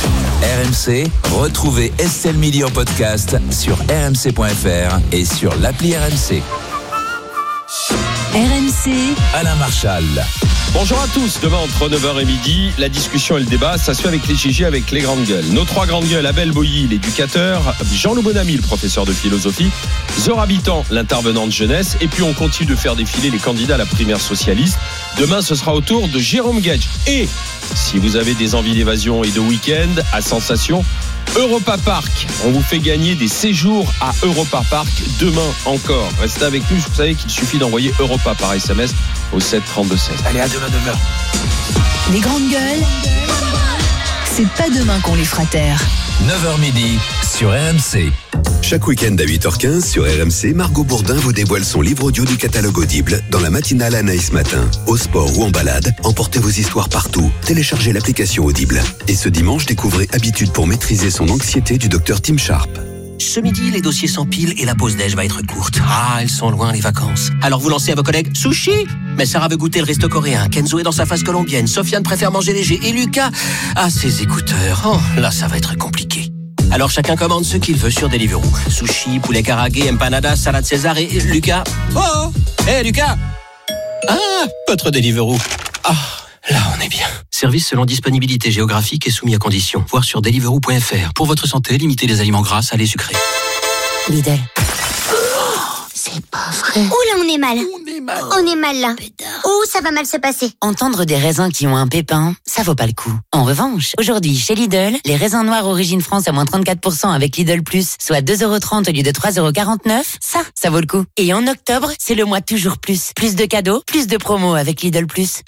RMC, retrouvez Estelle Midi en podcast sur rmc.fr et sur l'appli RMC. RMC, Alain Marchal. Bonjour à tous, demain entre 9h et midi, la discussion et le débat, ça se fait avec les GG, avec les grandes gueules. Nos 3 grandes gueules, Abel Boilly, l'éducateur, Jean-Loup Bonamy, le professeur de philosophie, Zora Bitan, l'intervenant de jeunesse, et puis on continue de faire défiler les candidats à la primaire socialiste. Demain, ce sera au tour de Jérôme Gage. Et si vous avez des envies d'évasion et de week-end, à sensation, Europa Park, on vous fait gagner des séjours à Europa Park demain encore. Restez avec nous, vous savez qu'il suffit d'envoyer Europa par SMS au 7 32 16. Allez, à demain 9h. Les grandes gueules, c'est pas demain qu'on les fera taire. 9h midi sur RMC. Chaque week-end à 8h15 sur RMC, Margot Bourdin vous dévoile son livre audio du catalogue Audible dans la matinale Anaïs Matin. Au sport ou en balade, emportez vos histoires partout. Téléchargez l'application Audible. Et ce dimanche, découvrez Habitude pour maîtriser son anxiété du docteur Tim Sharp. Ce midi, les dossiers s'empilent et la pause déj va être courte. Ah, elles sont loin les vacances. Alors vous lancez à vos collègues sushi. Mais Sarah veut goûter le resto coréen. Kenzo est dans sa phase colombienne. Sofiane préfère manger léger. Et Lucas a ses écouteurs. Oh, là, ça va être compliqué. Alors chacun commande ce qu'il veut sur Deliveroo. Sushi, poulet karagué, empanadas, salade César et Lucas. Oh, hé Lucas. Ah, votre Deliveroo. Ah, là on est bien. Service selon disponibilité géographique et soumis à conditions. Voir sur deliveroo.fr. Pour votre santé, limitez les aliments gras, salés, sucrés. Lidl. C'est pas vrai. Oula, on est mal. On est mal là. Oh, ça va mal se passer. Entendre des raisins qui ont un pépin, ça vaut pas le coup. En revanche, aujourd'hui, chez Lidl, les raisins noirs Origine France à moins 34% avec Lidl Plus, soit 2,30€ au lieu de 3,49€, ça vaut le coup. Et en octobre, c'est le mois toujours plus. Plus de cadeaux, plus de promos avec Lidl Plus.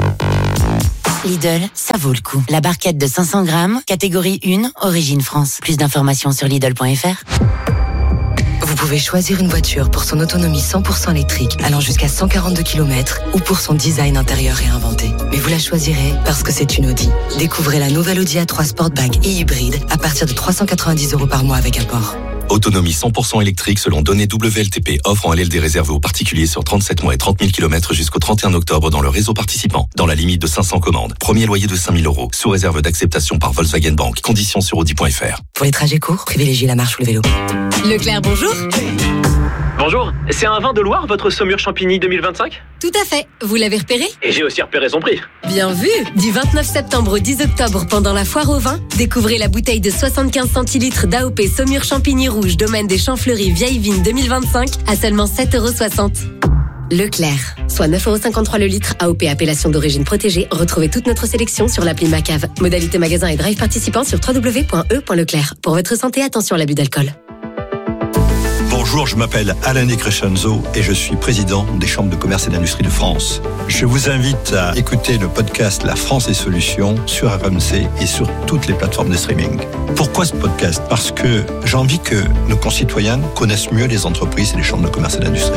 Lidl, ça vaut le coup. La barquette de 500 grammes, catégorie 1, Origine France. Plus d'informations sur Lidl.fr. Vous pouvez choisir une voiture pour son autonomie 100% électrique allant jusqu'à 142 km ou pour son design intérieur réinventé. Mais vous la choisirez parce que c'est une Audi. Découvrez la nouvelle Audi A3 Sportback et hybride à partir de 390€ par mois avec apport. Autonomie 100% électrique selon données WLTP. Offre en LLD réservée aux particuliers sur 37 mois et 30 000 km jusqu'au 31 octobre dans le réseau participant. Dans la limite de 500 commandes. Premier loyer de 5 000 €. Sous réserve d'acceptation par Volkswagen Bank. Conditions sur Audi.fr. Pour les trajets courts, privilégiez la marche ou le vélo. Leclerc, bonjour. Bonjour, c'est un vin de Loire, votre Saumur Champigny 2025 ? Tout à fait. Vous l'avez repéré ? Et j'ai aussi repéré son prix. Bien vu. Du 29 septembre au 10 octobre, pendant la foire au vin, découvrez la bouteille de 75 centilitres d'AOP Saumur Champigny Rouge, domaine des Champs Fleuris, vieille vigne 2025, à seulement 7,60€. Leclerc, soit 9,53€ le litre, AOP appellation d'origine protégée. Retrouvez toute notre sélection sur l'appli Macave. Modalité magasin et drive participant sur www.e.leclerc. Pour votre santé, attention à l'abus d'alcool. Bonjour, je m'appelle Alain De Crescenzo et je suis président des Chambres de commerce et d'industrie de France. Je vous invite à écouter le podcast La France et Solutions sur RMC et sur toutes les plateformes de streaming. Pourquoi ce podcast ? Parce que j'ai envie que nos concitoyens connaissent mieux les entreprises et les chambres de commerce et d'industrie.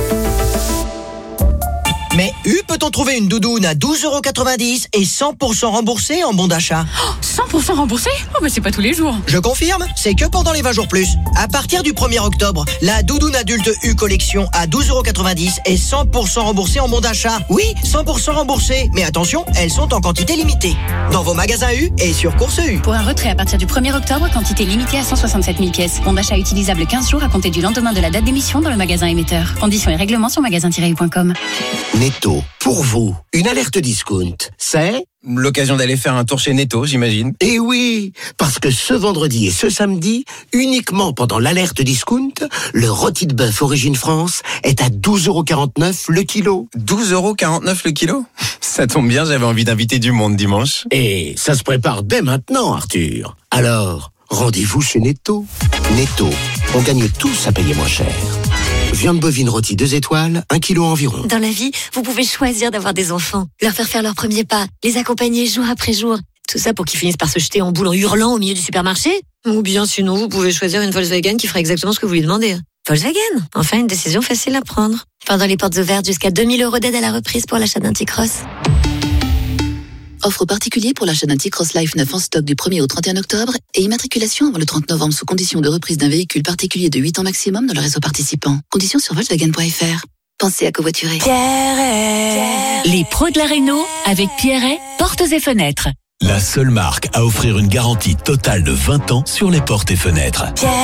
Mais peut-on trouver une doudoune à 12,90€ et 100% remboursée en bon d'achat ? 100% remboursé ? Oh bah c'est pas tous les jours. Je confirme, c'est que pendant les 20 jours plus. À partir du 1er octobre, la doudoune adulte U Collection à 12,90€ et 100% remboursée en bon d'achat. Oui, 100% remboursée. Mais attention, elles sont en quantité limitée. Dans vos magasins U et sur Course U. Pour un retrait à partir du 1er octobre, quantité limitée à 167 000 pièces. Bon d'achat utilisable 15 jours à compter du lendemain de la date d'émission dans le magasin émetteur. Conditions et règlements sur magasin-u.com. Netto, pour vous, une alerte discount, c'est l'occasion d'aller faire un tour chez Netto, j'imagine. Eh oui, parce que ce vendredi et ce samedi, uniquement pendant l'alerte discount, le rôti de bœuf Origine France est à 12,49€ le kilo. 12,49€ le kilo ? Ça tombe bien, j'avais envie d'inviter du monde dimanche. Et ça se prépare dès maintenant, Arthur. Alors, rendez-vous chez Netto. Netto, on gagne tous à payer moins cher. Viande bovine rôtie 2 étoiles, 1 kilo environ. Dans la vie, vous pouvez choisir d'avoir des enfants, leur faire leurs premiers pas, les accompagner jour après jour. Tout ça pour qu'ils finissent par se jeter en boule en hurlant au milieu du supermarché. Ou bien sinon, vous pouvez choisir une Volkswagen qui fera exactement ce que vous lui demandez. Volkswagen, enfin une décision facile à prendre. Pendant les portes ouvertes, jusqu'à 2 000 € d'aide à la reprise pour l'achat d'un T-Cross. Offre particulier pour l'achat d'un T-Cross Life 9 en stock du 1er au 31 octobre et immatriculation avant le 30 novembre sous condition de reprise d'un véhicule particulier de 8 ans maximum dans le réseau participant. Conditions sur Volkswagen.fr. Pensez à covoiturer. Les pros de la réno avec Pierret, portes et fenêtres. La seule marque à offrir une garantie totale de 20 ans sur les portes et fenêtres.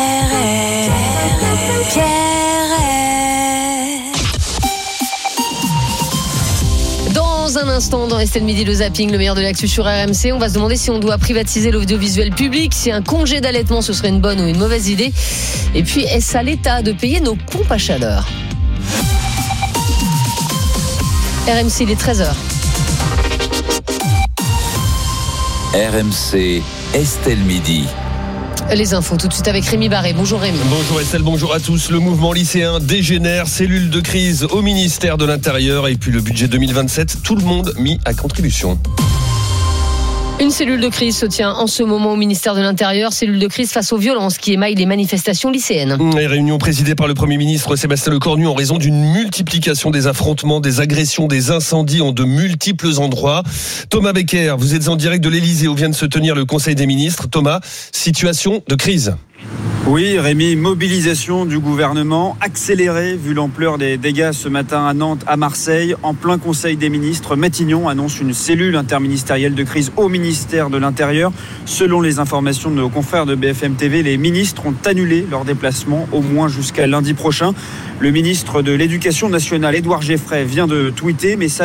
Dans un instant, dans Estelle Midi, le zapping, le meilleur de l'actu sur RMC, on va se demander si on doit privatiser l'audiovisuel public, si un congé d'allaitement ce serait une bonne ou une mauvaise idée. Et puis, est-ce à l'État de payer nos pompes à chaleur ? RMC, il est 13h. RMC, Estelle Midi. Les infos tout de suite avec Rémi Barré. Bonjour Rémi. Bonjour Estelle, bonjour à tous. Le mouvement lycéen dégénère, cellule de crise au ministère de l'Intérieur et puis le budget 2027, tout le monde mis à contribution. Une cellule de crise se tient en ce moment au ministère de l'Intérieur, cellule de crise face aux violences qui émaillent les manifestations lycéennes. Les réunions présidées par le Premier ministre Sébastien Lecornu en raison d'une multiplication des affrontements, des agressions, des incendies en de multiples endroits. Thomas Becker, vous êtes en direct de l'Elysée où vient de se tenir le Conseil des ministres. Thomas, situation de crise. Oui, Rémi, mobilisation du gouvernement accélérée vu l'ampleur des dégâts ce matin à Nantes, à Marseille. En plein Conseil des ministres, Matignon annonce une cellule interministérielle de crise au ministère de l'Intérieur. Selon les informations de nos confrères de BFM TV, les ministres ont annulé leur déplacement au moins jusqu'à lundi prochain. Le ministre de l'Éducation nationale, Édouard Geffray, vient de tweeter, message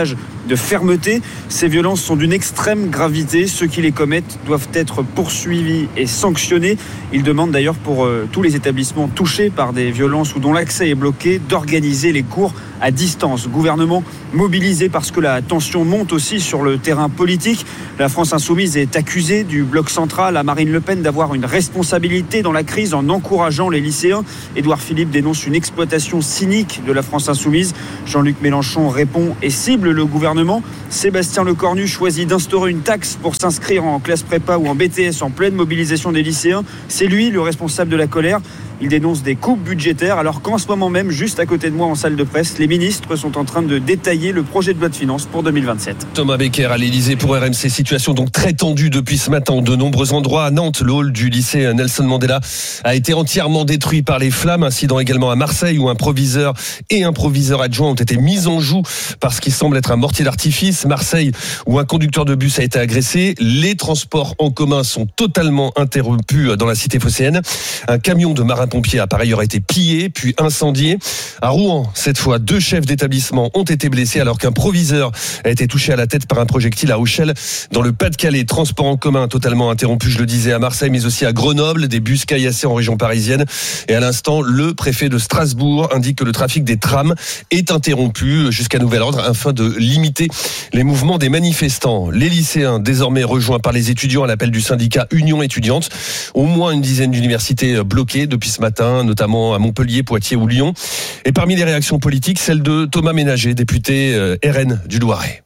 de fermeté. Ces violences sont d'une extrême gravité. Ceux qui les commettent doivent être poursuivis et sanctionnés. Il demande d'ailleurs pour tous les établissements touchés par des violences ou dont l'accès est bloqué d'organiser les cours à distance. Gouvernement mobilisé parce que la tension monte aussi sur le terrain politique. La France insoumise est accusée du bloc central à Marine Le Pen d'avoir une responsabilité dans la crise en encourageant les lycéens. Édouard Philippe dénonce une exploitation cynique de la France insoumise. Jean-Luc Mélenchon répond et cible le gouvernement. Sébastien Lecornu choisit d'instaurer une taxe pour s'inscrire en classe prépa ou en BTS en pleine mobilisation des lycéens. C'est lui le responsable de la colère. Il dénonce des coupes budgétaires alors qu'en ce moment même, juste à côté de moi en salle de presse, les ministres sont en train de détailler le projet de loi de finances pour 2027. Thomas Becker à l'Elysée pour RMC. Situation donc très tendue depuis ce matin. De nombreux endroits à Nantes, le hall du lycée Nelson Mandela a été entièrement détruit par les flammes. Incident également à Marseille où un proviseur et un proviseur adjoint ont été mis en joue par ce qui semble être un mortier d'artifice. Marseille où un conducteur de bus a été agressé. Les transports en commun sont totalement interrompus dans la cité phocéenne. Un camion de marins-pompiers a par ailleurs été pillé puis incendié. À Rouen, cette fois, 2 chefs d'établissement ont été blessés alors qu'un proviseur a été touché à la tête par un projectile à Auchel dans le Pas-de-Calais. Transport en commun totalement interrompu, je le disais, à Marseille mais aussi à Grenoble, des bus caillassés en région parisienne. Et à l'instant, le préfet de Strasbourg indique que le trafic des trams est interrompu jusqu'à nouvel ordre afin de limiter les mouvements des manifestants. Les lycéens, désormais rejoints par les étudiants à l'appel du syndicat Union étudiante. Au moins une dizaine d'universités bloquées depuis ce matin, notamment à Montpellier, Poitiers ou Lyon. Et parmi les réactions politiques, celle de Thomas Ménager, député RN du Loiret.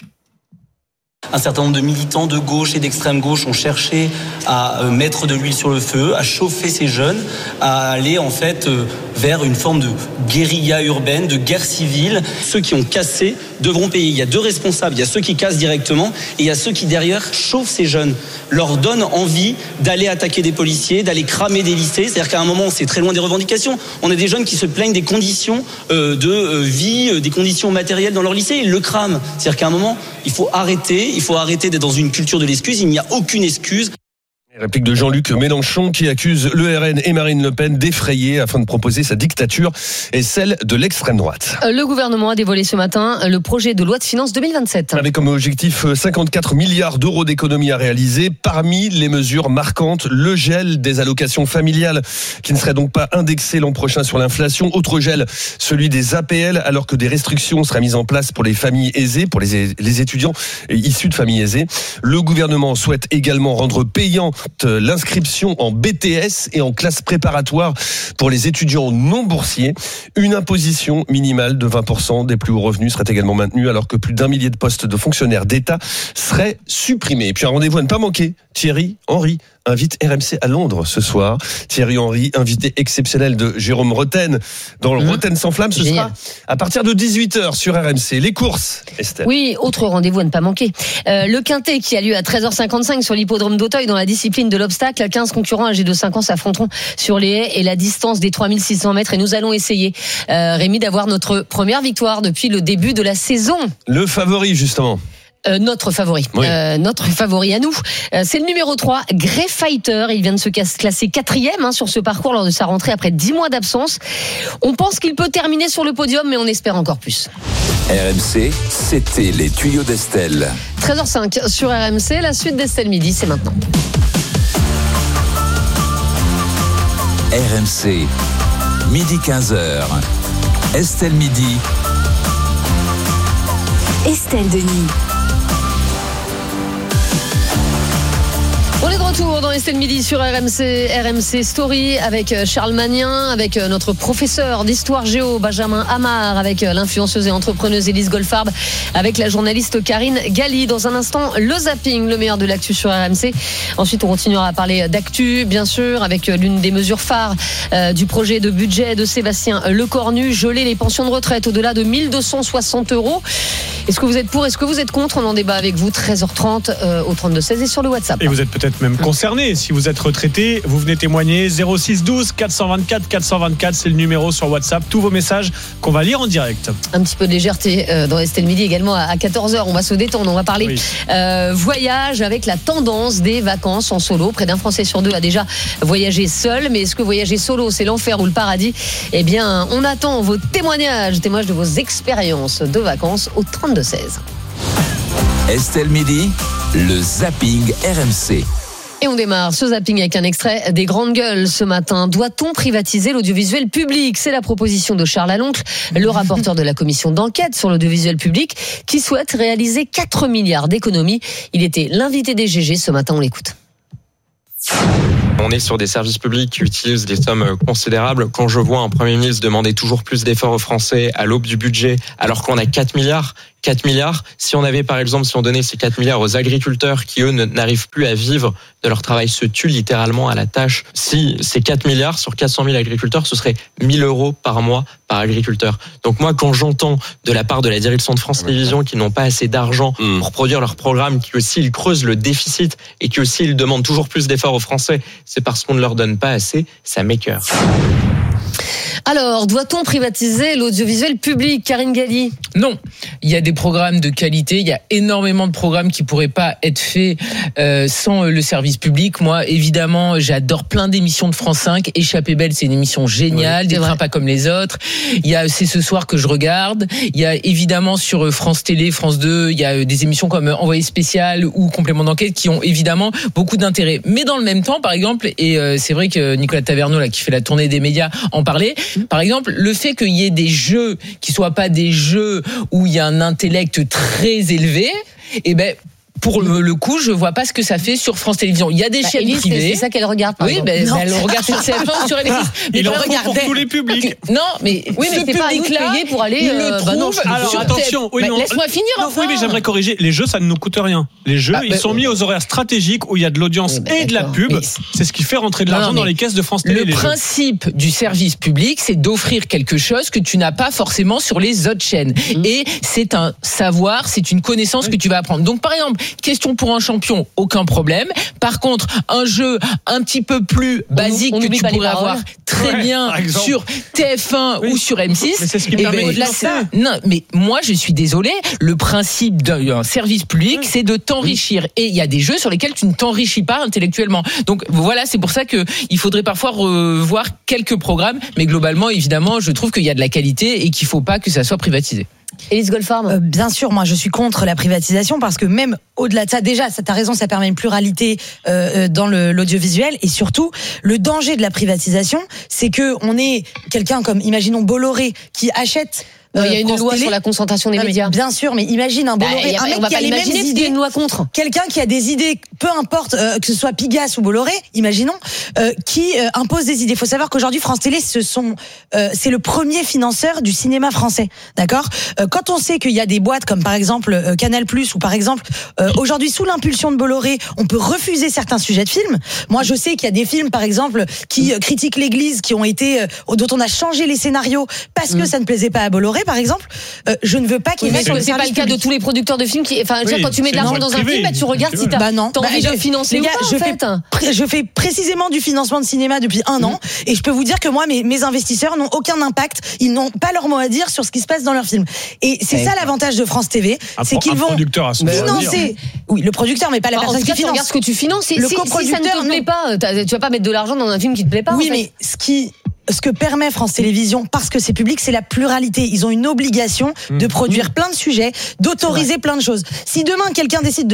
Un certain nombre de militants de gauche et d'extrême gauche ont cherché à mettre de l'huile sur le feu, à chauffer ces jeunes, à aller en fait vers une forme de guérilla urbaine, de guerre civile. Ceux qui ont cassé devront payer. Il y a 2 responsables, il y a ceux qui cassent directement et il y a ceux qui derrière chauffent ces jeunes, leur donnent envie d'aller attaquer des policiers, d'aller cramer des lycées. C'est-à-dire qu'à un moment, c'est très loin des revendications. On a des jeunes qui se plaignent des conditions de vie, des conditions matérielles dans leur lycée, ils le crament. C'est-à-dire qu'à un moment, il faut arrêter d'être dans une culture de l'excuse. Il n'y a aucune excuse. Réplique de Jean-Luc Mélenchon qui accuse le RN et Marine Le Pen d'effrayer afin de proposer sa dictature et celle de l'extrême droite. Le gouvernement a dévoilé ce matin le projet de loi de finances 2027. Avec comme objectif 54 milliards d'euros d'économies à réaliser. Parmi les mesures marquantes, le gel des allocations familiales qui ne serait donc pas indexé l'an prochain sur l'inflation. Autre gel, celui des APL alors que des restrictions seraient mises en place pour les familles aisées, pour les étudiants issus de familles aisées. Le gouvernement souhaite également rendre payant l'inscription en BTS et en classe préparatoire pour les étudiants non boursiers. Une imposition minimale de 20% des plus hauts revenus serait également maintenue alors que plus d'1 millier de postes de fonctionnaires d'État seraient supprimés. Et puis un rendez-vous à ne pas manquer, Thierry Henry invite RMC à Londres ce soir. Thierry Henry, invité exceptionnel de Jérôme Roten dans le Roten sans flamme. Ce sera à partir de 18h sur RMC. Les courses, Estelle. Oui, autre rendez-vous à ne pas manquer. Le Quintet qui a lieu à 13h55 sur l'hippodrome d'Auteuil dans la discipline de l'obstacle. 15 concurrents âgés de 5 ans s'affronteront sur les haies et la distance des 3600 mètres. Et nous allons essayer, Rémi, d'avoir notre première victoire depuis le début de la saison. Le favori, justement. Notre favori, oui. Notre favori à nous, c'est le numéro 3, Grey Fighter. Il vient de se classer 4e sur ce parcours lors de sa rentrée après 10 mois d'absence. On pense qu'il peut terminer sur le podium, mais on espère encore plus. RMC, c'était les tuyaux d'Estelle. 13h05 sur RMC, la suite d'Estelle Midi, c'est maintenant. RMC, midi 15h. Estelle Midi. Estelle Denis. On est de retour dans Estelle Midi sur RMC Story avec Charles Magnin, avec notre professeur d'histoire géo Benjamin Amar, avec l'influenceuse et entrepreneuse Élise Goldfarb, avec la journaliste Karine Galli. Dans un instant, le zapping, le meilleur de l'actu sur RMC. Ensuite, on continuera à parler d'actu, bien sûr, avec l'une des mesures phares du projet de budget de Sébastien Lecornu, geler les pensions de retraite au-delà de 1 260 €. Est-ce que vous êtes pour, est-ce que vous êtes contre? On en débat avec vous, 13h30 au 32-16 et sur le WhatsApp. Et vous êtes peut-être même concerné. Si vous êtes retraité, vous venez témoigner. 06 12 424 424, c'est le numéro sur WhatsApp. Tous vos messages qu'on va lire en direct. Un petit peu de légèreté dans Estelle Midi également à 14h. On va se détendre, on va parler voyage avec la tendance des vacances en solo. Près d'un Français sur 2 a déjà voyagé seul. Mais est-ce que voyager solo, c'est l'enfer ou le paradis? Eh bien, on attend vos témoignages de vos expériences de vacances au 32-16. Estelle Midi, le zapping RMC. Et on démarre ce zapping avec un extrait des Grandes Gueules ce matin. Doit-on privatiser l'audiovisuel public ? C'est la proposition de Charles Aloncle, le rapporteur de la commission d'enquête sur l'audiovisuel public, qui souhaite réaliser 4 milliards d'économies. Il était l'invité des GG ce matin, on l'écoute. On est sur des services publics qui utilisent des sommes considérables. Quand je vois un Premier ministre demander toujours plus d'efforts aux Français à l'aube du budget, alors qu'on a 4 milliards, si on avait par exemple, si on donnait ces 4 milliards aux agriculteurs qui eux n'arrivent plus à vivre de leur travail, se tuent littéralement à la tâche, si ces 4 milliards sur 400 000 agriculteurs, ce serait 1 000 euros par mois par agriculteur. Donc moi, quand j'entends de la part de la direction de France Télévisions qu'ils n'ont pas assez d'argent pour produire leur programme, qui aussi ils creusent le déficit et qui aussi ils demandent toujours plus d'efforts aux Français, c'est parce qu'on ne leur donne pas assez, ça m'écœure. Alors, doit-on privatiser l'audiovisuel public, Karine Galli ? Non. Il y a des programmes de qualité, il y a énormément de programmes qui pourraient pas être faits sans le service public. Moi, évidemment, j'adore plein d'émissions de France 5. Échappée belle, c'est une émission géniale, des trains pas comme les autres. Il y a C'est ce soir que je regarde. Il y a évidemment sur France Télé, France 2, il y a des émissions comme Envoyé spécial ou Complément d'enquête qui ont évidemment beaucoup d'intérêt. Mais dans le même temps, par exemple, et c'est vrai que Nicolas Taverneau, là, qui fait la tournée des médias, en parlait. Par exemple, le fait qu'il y ait des jeux qui soient pas des jeux où il y a un intellect très élevé, eh ben, pour le coup, je vois pas ce que ça fait sur France Télévisions. Il y a des chaînes privées. C'est ça qu'elle regarde. Oui, elle le regarde sur CF1 ou sur M6. Il en faut pour tous les publics. Non, mais oui, mais c'est pas à nous de payer pour aller. Alors attention, laisse-moi finir. Oui, mais j'aimerais corriger. Les jeux, ça ne nous coûte rien. Les jeux, ils sont mis aux horaires stratégiques où il y a de l'audience et de la pub. C'est ce qui fait rentrer de l'argent dans les caisses de France Télé. Le principe du service public, c'est d'offrir quelque chose que tu n'as pas forcément sur les autres chaînes. Et c'est un savoir, c'est une connaissance que tu vas apprendre. Donc, par exemple, question pour un champion, aucun problème. Par contre, un jeu un petit peu plus basique que tu pourrais avoir très bien sur TF1 ou sur M6. Mais c'est ce qui permet de ça. Non, mais moi, je suis désolé. Le principe d'un service public, c'est de t'enrichir. Et il y a des jeux sur lesquels tu ne t'enrichis pas intellectuellement. Donc voilà, c'est pour ça que il faudrait parfois revoir quelques programmes. Mais globalement, évidemment, je trouve qu'il y a de la qualité et qu'il faut pas que ça soit privatisé. Élise Goldfarb. Bien sûr, moi je suis contre la privatisation parce que même au-delà de ça, déjà, t'as raison, ça permet une pluralité dans l'audiovisuel et surtout le danger de la privatisation, c'est que on est quelqu'un comme, imaginons Bolloré qui achète. Il y a une loi sur la concentration des médias. Bien sûr, mais imagine un Bolloré, un mec qui a les mêmes idées, une loi contre. Quelqu'un qui a des idées, peu importe que ce soit Pigasse ou Bolloré, imaginons, qui impose des idées. Il faut savoir qu'aujourd'hui France Télé, c'est le premier financeur du cinéma français, d'accord ? Quand on sait qu'il y a des boîtes comme par exemple Canal+ ou par exemple aujourd'hui sous l'impulsion de Bolloré, on peut refuser certains sujets de films. Moi, je sais qu'il y a des films par exemple qui critiquent l'Église, qui ont été dont on a changé les scénarios parce que ça ne plaisait pas à Bolloré. Par exemple, je ne veux pas qu'il y ait sur le service public. C'est pas le cas de tous les producteurs de films quand tu mets de l'argent dans un film, tu regardes si t'as envie de financer ou pas, je fais précisément du financement de cinéma depuis 1 an et je peux vous dire que moi, mes investisseurs n'ont aucun impact. Ils n'ont pas leur mot à dire sur ce qui se passe dans leurs films. Et c'est ça l'avantage de France TV, c'est qu'ils vont financer. Oui, le producteur, mais pas la personne qui finance. Regarde ce que tu finances. Si ça ne te plaît pas, tu vas pas mettre de l'argent dans un film qui te plaît pas. Oui, mais ce que permet France Télévisions, parce que c'est public, c'est la pluralité. Ils ont une obligation de produire plein de sujets, d'autoriser plein de choses. Si demain quelqu'un décide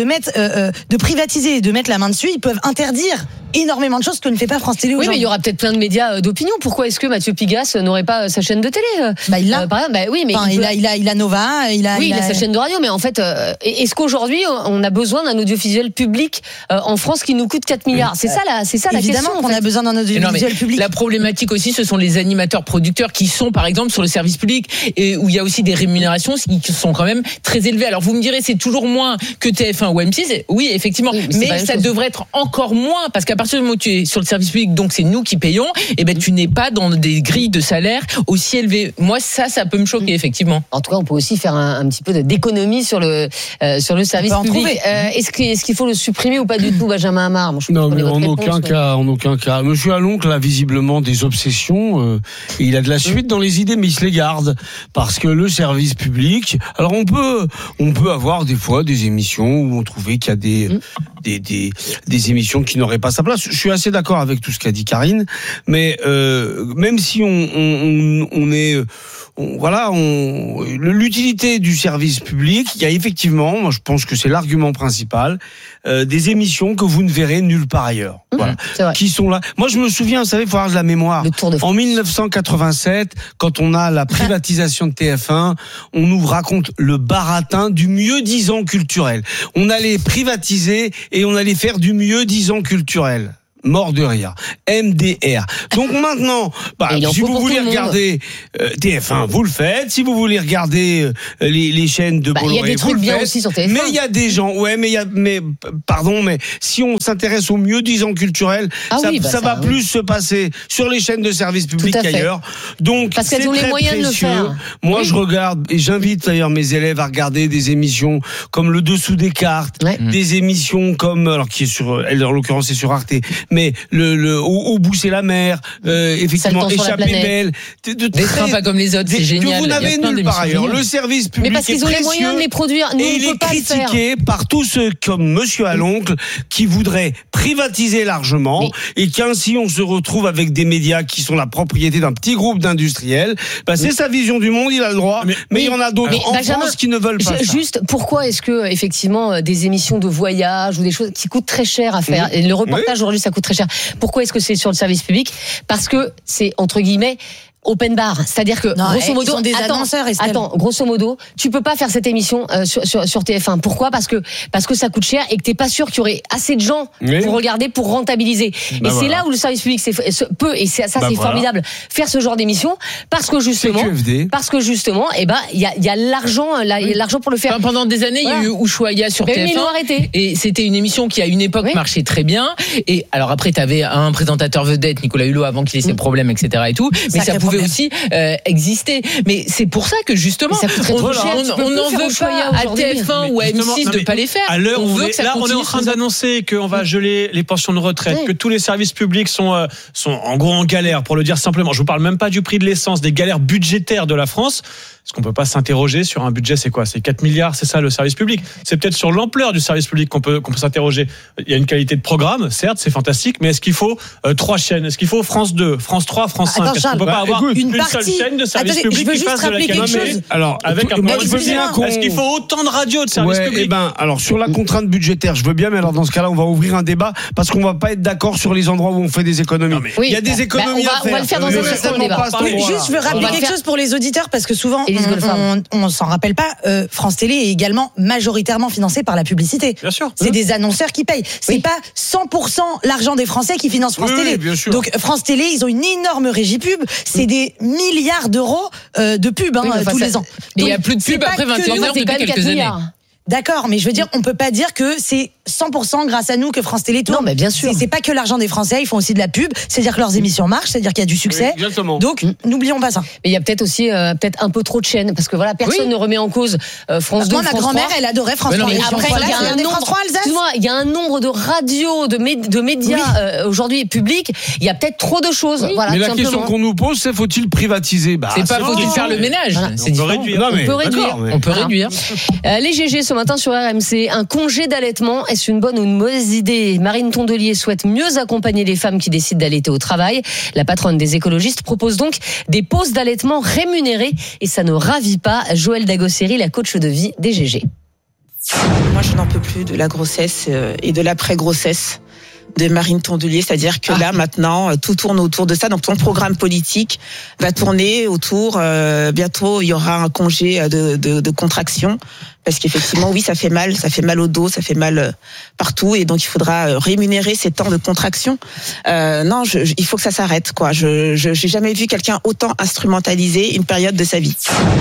de privatiser et de mettre la main dessus, ils peuvent interdire énormément de choses que ne fait pas France Télé aujourd'hui. Oui, mais il y aura peut-être plein de médias d'opinion. Pourquoi est-ce que Mathieu Pigasse n'aurait pas sa chaîne de télé ? Il l'a. Oui, mais il a Nova, il a sa chaîne de radio. Mais en fait, est-ce qu'aujourd'hui on a besoin d'un audiovisuel public en France qui nous coûte 4 milliards ? C'est ça la question. Évidemment qu'on a besoin d'un audiovisuel public. La problématique aussi, ce sont les animateurs producteurs qui sont par exemple sur le service public et où il y a aussi des rémunérations qui sont quand même très élevées. Alors vous me direz c'est toujours moins que TF1 ou M6. Oui, effectivement, mais ça devrait être encore moins parce qu'à partir du moment où tu es sur le service public, donc c'est nous qui payons, et ben tu n'es pas dans des grilles de salaire aussi élevées. Moi ça peut me choquer effectivement. En tout cas, on peut aussi faire un petit peu d'économie sur le service public. Est-ce qu'il faut le supprimer ou pas du tout, Benjamin Amar ? Non, mais en aucun cas. Monsieur Aloncle a visiblement des obsessions. Et il a de la suite dans les idées, mais il se les garde parce que le service public. Alors on peut avoir des fois des émissions où on trouvait qu'il y a des émissions qui n'auraient pas sa place. Je suis assez d'accord avec tout ce qu'a dit Karine, mais même si on l'utilité du service public, il y a effectivement, moi je pense que c'est l'argument principal, des émissions que vous ne verrez nulle part ailleurs. Voilà. Qui sont là. Moi je me souviens, vous savez, il faut avoir de la mémoire. En 1987, quand on a la privatisation de TF1, on nous raconte le baratin du mieux-disant culturel. On allait privatiser et on allait faire du mieux-disant culturel. Mort de rire. MDR. Donc maintenant, si vous voulez regarder TF1, vous le faites. Si vous voulez regarder les chaînes de Bolloré, il y a des trucs bien aussi sur TF1. Mais il y a des gens, mais si on s'intéresse au mieux-disant culturel, ça va plus se passer sur les chaînes de services publics qu'ailleurs. Donc, parce qu'elles ont les moyens de le faire. Moi, je regarde, et j'invite d'ailleurs mes élèves à regarder des émissions comme Le Dessous des cartes, des émissions comme, alors qui est sur, en l'occurrence, c'est sur Arte, mais au bout c'est la mer, effectivement, Échappée belle, des trains pas comme les autres, c'est génial. Que vous n'avez nulle part ailleurs. Le service public, mais parce qu'ils ont les moyens de les produire. Nous, et il est critiqué par tous ceux comme Monsieur Aloncle qui voudraient privatiser largement et qu'ainsi on se retrouve avec des médias qui sont la propriété d'un petit groupe d'industriels. C'est sa vision du monde, il a le droit. Mais il y en a d'autres en France qui ne veulent pas ça. Juste, pourquoi est-ce que effectivement des émissions de voyage ou des choses qui coûtent très cher à faire, et le reportage aujourd'hui ça coûte très cher. Pourquoi est-ce que c'est sur le service public ? Parce que c'est entre guillemets open bar, c'est-à-dire que grosso modo, sont des annonceurs, grosso modo, tu peux pas faire cette émission sur TF1. Pourquoi ? Parce que ça coûte cher et que t'es pas sûr qu'il y aurait assez de gens pour regarder, pour rentabiliser. Et c'est là où le service public peut, et c'est formidable, faire ce genre d'émission, parce que justement, il y a l'argent pour le faire. Pendant des années, il y a eu Ushuaïa sur TF1, et c'était une émission qui à une époque marchait très bien. Et alors après, t'avais un présentateur vedette, Nicolas Hulot, avant qu'il ait ses problèmes, etc. et tout. Mais ça pouvait aussi exister. Mais c'est pour ça que justement, on n'en veut pas à TF1 ou à M6 de pas les faire. À l'heure où on est en train d'annoncer qu'on va geler les pensions de retraite, que tous les services publics sont en gros en galère, pour le dire simplement. Je vous parle même pas du prix de l'essence, des galères budgétaires de la France. Est-ce qu'on peut pas s'interroger sur un budget, c'est quoi ? C'est 4 milliards, c'est ça le service public. C'est peut-être sur l'ampleur du service public qu'on peut s'interroger. Il y a une qualité de programme, certes, c'est fantastique, mais est-ce qu'il faut 3 chaînes ? Est-ce qu'il faut France 2, France 3, France 5 ? Est-ce qu'on peut pas avoir une seule chaîne de service public qui fasse de la qualité ? Alors, avec est-ce qu'il faut autant de radios de service public ? Alors sur la contrainte budgétaire, je veux bien, mais alors dans ce cas-là, on va ouvrir un débat parce qu'on va pas être d'accord sur les endroits où on fait des économies. Il y a des économies à faire. On va le faire dans un instant, le débat. Juste, je veux rappeler quelque chose pour les auditeurs parce que souvent on s'en rappelle pas. France Télé est également majoritairement financée par la publicité. Bien sûr. C'est des annonceurs qui payent. C'est pas 100% l'argent des Français qui financent France Télé. Bien sûr. Donc France Télé, ils ont une énorme régie pub. C'est des milliards d'euros de pub tous les ans. Et il y a plus de pub après 21h depuis quelques années. D'accord, mais je veux dire, on peut pas dire que c'est 100% grâce à nous que France Télé tourne. Non, mais bien sûr. C'est pas que l'argent des Français, ils font aussi de la pub, c'est-à-dire que leurs émissions marchent, c'est-à-dire qu'il y a du succès. Oui, exactement. Donc, n'oublions pas ça. Mais il y a peut-être aussi un peu trop de chaînes, parce que voilà, personne ne remet en cause France 2, moi, ma grand-mère, elle adorait France 3. Mais après, il y a un nombre, France 3 Alsace. Excuse-moi, il y a un nombre de radios, de médias aujourd'hui publics. Il y a peut-être trop de choses. Oui. Voilà, mais la question qu'on nous pose, c'est faut-il privatiser ? C'est pas faut-il faire le ménage. Voilà. C'est différent. On peut réduire. Les GG ce matin sur RMC. Un congé d'allaitement, est-ce une bonne ou une mauvaise idée ? Marine Tondelier souhaite mieux accompagner les femmes qui décident d'allaiter au travail. La patronne des écologistes propose donc des pauses d'allaitement rémunérées et ça ne ravit pas Joëlle Dagosseri, la coach de vie des GG. Moi, je n'en peux plus de la grossesse et de l'après-grossesse de Marine Tondelier, c'est-à-dire que là maintenant tout tourne autour de ça. Donc ton programme politique va tourner autour. Bientôt il y aura un congé de contraction parce qu'effectivement oui ça fait mal au dos, ça fait mal partout et donc il faudra rémunérer ces temps de contraction. Non, il faut que ça s'arrête quoi. Je j'ai jamais vu quelqu'un autant instrumentaliser une période de sa vie.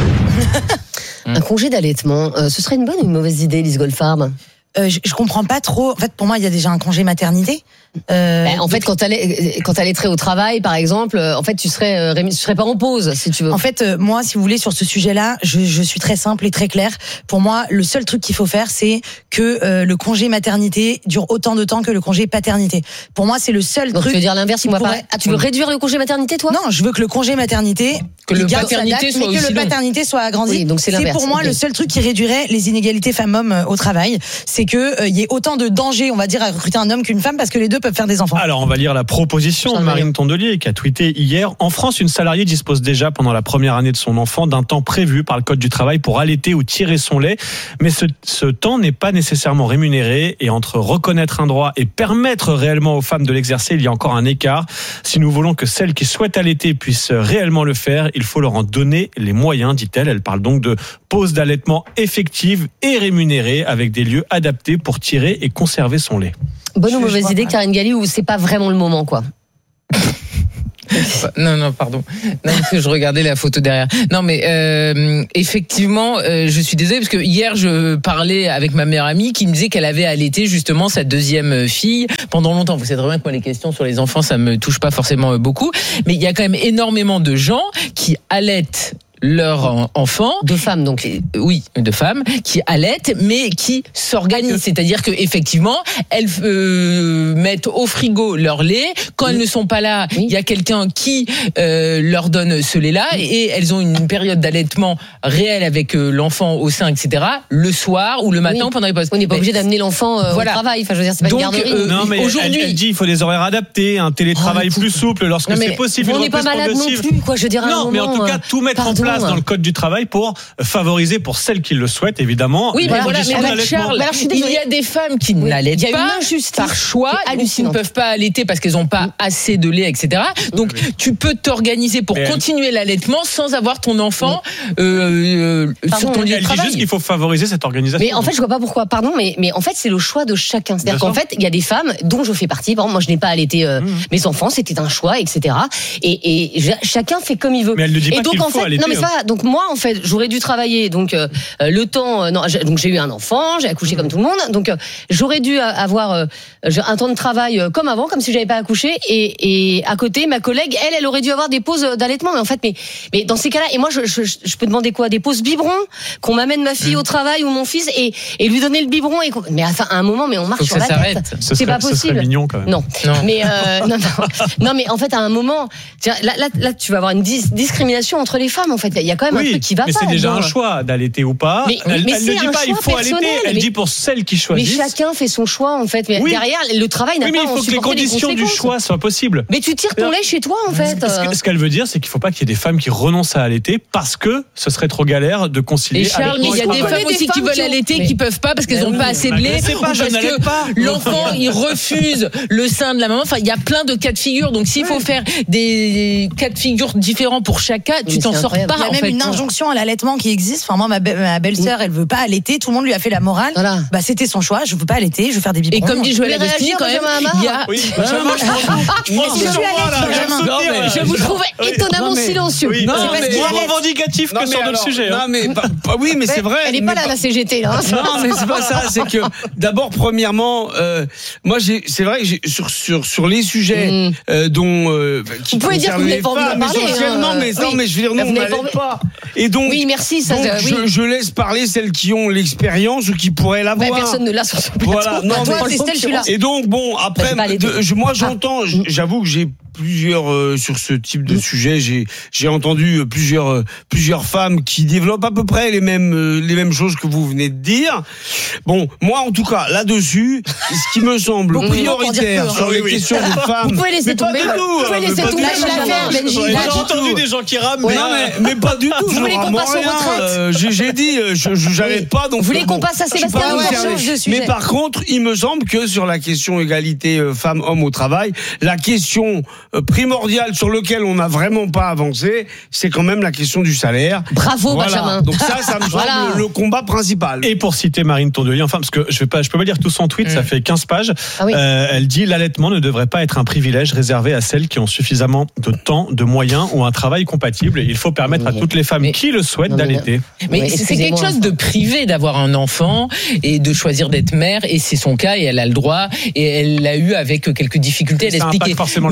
Un congé d'allaitement, ce serait une bonne ou une mauvaise idée, Lise Goldfarb ? Je comprends pas trop. En fait, pour moi, il y a déjà un congé maternité. En fait, quand t'allaiterais au travail, par exemple, en fait, tu serais pas en pause, si tu veux. En fait, moi, si vous voulez, sur ce sujet-là, je suis très simple et très claire. Pour moi, le seul truc qu'il faut faire, c'est que le congé maternité dure autant de temps que le congé paternité. Pour moi, c'est le seul Donc, truc. Tu veux dire l'inverse, tu veux réduire le congé maternité, toi ? Non, je veux que le congé maternité que le paternité soit paternité soit agrandi. Oui, donc c'est l'inverse. pour moi le seul truc qui réduirait les inégalités femmes-hommes au travail. c'est que il y ait autant de danger, on va dire, à recruter un homme qu'une femme parce que les deux peuvent faire des enfants. Alors, on va lire la proposition de Marine Tondelier qui a tweeté hier. En France, une salariée dispose déjà pendant la première année de son enfant d'un temps prévu par le Code du travail pour allaiter ou tirer son lait. Mais ce temps n'est pas nécessairement rémunéré et entre reconnaître un droit et permettre réellement aux femmes de l'exercer, il y a encore un écart. Si nous voulons que celles qui souhaitent allaiter puissent réellement le faire, il faut leur en donner les moyens, dit-elle. Elle parle donc de pause d'allaitement effective et rémunérée avec des lieux adaptés pour tirer et conserver son lait. Bonne ou mauvaise idée, Karine Galli, ou c'est pas vraiment le moment, quoi? Non, pardon. Non, parce que je regardais la photo derrière. Non, mais effectivement, je suis désolée parce que hier je parlais avec ma meilleure amie qui me disait qu'elle avait allaité justement sa deuxième fille pendant longtemps. Vous savez très bien que moi les questions sur les enfants ça me touche pas forcément beaucoup, mais il y a quand même énormément de gens qui allaitent leurs enfants, de femmes donc, oui, de femmes qui allaitent mais qui s'organisent, c'est-à-dire que effectivement elles mettent au frigo leur lait quand elles ne sont pas là, il y a quelqu'un qui leur donne ce lait-là et elles ont une période d'allaitement réelle avec l'enfant au sein, etc. le soir ou le matin pendant les pauses. On n'est pas obligé d'amener l'enfant au travail. Enfin, je veux dire, c'est pas une garderie. Non, mais aujourd'hui, elle dit il faut des horaires adaptés, un télétravail plus souple lorsque c'est possible. On n'est pas malade non plus, quoi. Je veux dire. Non, mais en tout cas, tout mettre en place dans le Code du travail pour favoriser pour celles qui le souhaitent, évidemment. Oui, mais voilà, mais Charles, il y a des femmes qui n'allaitent pas par choix, qui ne peuvent pas allaiter parce qu'elles n'ont pas assez de lait, etc. Donc, tu peux t'organiser pour continuer l'allaitement sans avoir ton enfant sur ton lieu de travail. Elle dit juste qu'il faut favoriser cette organisation. Mais en fait, je vois pas pourquoi. Pardon, mais en fait, c'est le choix de chacun. C'est-à-dire qu'en fait, il y a des femmes dont je fais partie. Par exemple, moi, je n'ai pas allaité mes enfants, c'était un choix, etc. Et chacun fait comme il veut. Mais elle ne dit pas qu'il faut allaiter. Non, mais ça, donc moi, en fait, j'aurais dû travailler. Donc le temps, donc j'ai eu un enfant, j'ai accouché comme tout le monde. Donc j'aurais dû avoir un temps de travail comme avant, comme si j'avais pas accouché. Et à côté, ma collègue, elle aurait dû avoir des pauses d'allaitement. Mais en fait, mais dans ces cas-là, et moi, je peux demander quoi? Des pauses biberon, qu'on m'amène ma fille au travail ou mon fils et lui donner le biberon. Mais enfin, à un moment, mais on marche sur la tête. C'est pas possible. Ce serait mignon quand même. Non. Mais non, mais en fait, à un moment, là, tu vas avoir une discrimination entre les femmes. En fait, il y a quand même un truc qui va pas. Mais c'est déjà un choix d'allaiter ou pas. Elle ne dit pas il faut allaiter. Elle dit pour celles qui choisissent. Mais chacun fait son choix en fait. Mais derrière, le travail n'a pas. Mais il faut que les conditions du choix soient possibles. Mais tu tires ton lait chez toi en fait. Ce qu'elle veut dire, c'est qu'il ne faut pas qu'il y ait des femmes qui renoncent à allaiter parce que ce serait trop galère de concilier. Et Charles, il y a des femmes aussi qui veulent allaiter qui peuvent pas parce qu'elles n'ont pas assez de lait ou parce que l'enfant il refuse le sein de la maman. Enfin, il y a plein de cas de figure. Donc s'il faut faire des cas de figure différents pour chaque cas, tu t'en sors pas. Il y a même une injonction à l'allaitement qui existe. Enfin, moi, ma belle-sœur, elle veut pas allaiter. Tout le monde lui a fait la morale. Voilà. Bah, c'était son choix. Je veux pas allaiter. Je veux faire des biberons. Et comme dit Joël Agostini, quand même, il y a. Je vous trouve étonnamment silencieux. C'est moins revendicatif que sur d'autres sujets. Non, mais oui, mais c'est vrai. Elle est pas là, la CGT, là. Non, mais c'est pas ça. C'est que d'abord, premièrement, moi, c'est vrai que sur les sujets dont qui vous pouvez dire que vous n'avez pas envie d'en parler. Essentiellement, mais non, mais je veux dire non, on n'allait pas. Et donc, oui, merci. Ça, je laisse parler celles qui ont l'expérience ou qui pourraient l'avoir. Personne ne l'a sur ce plateau. Voilà. Non, toi, Estelle, je suis là. Et donc, bon, après, moi, j'entends. J'avoue que j'ai plusieurs sur ce type de sujet. J'ai entendu plusieurs femmes qui développent à peu près les mêmes choses que vous venez de dire. Bon, moi en tout cas là-dessus, ce qui me semble prioritaire sur les questions de femmes. Vous pouvez laisser tomber. Vous pouvez laisser tomber l'affaire, Benji. J'ai entendu des gens qui rament. Mais pas du tout. Vous voulez qu'on passe aux retraites? J'ai dit, j'arrête pas. Donc vous voulez qu'on passe à Sébastien? Mais par contre, il me semble que sur la question égalité femmes-hommes au travail, la question primordial sur lequel on n'a vraiment pas avancé, c'est quand même la question du salaire. Bravo, Benjamin. Donc ça me semble le combat principal. Et pour citer Marine Tondelier, enfin parce que je peux pas lire tout son tweet, ça fait 15 pages. Elle dit l'allaitement ne devrait pas être un privilège réservé à celles qui ont suffisamment de temps, de moyens ou un travail compatible. Il faut permettre à toutes les femmes qui le souhaitent d'allaiter. Mais c'est quelque chose de privé d'avoir un enfant et de choisir d'être mère, et c'est son cas et elle a le droit, et elle l'a eu avec quelques difficultés. Elle expliquait. Mais sauf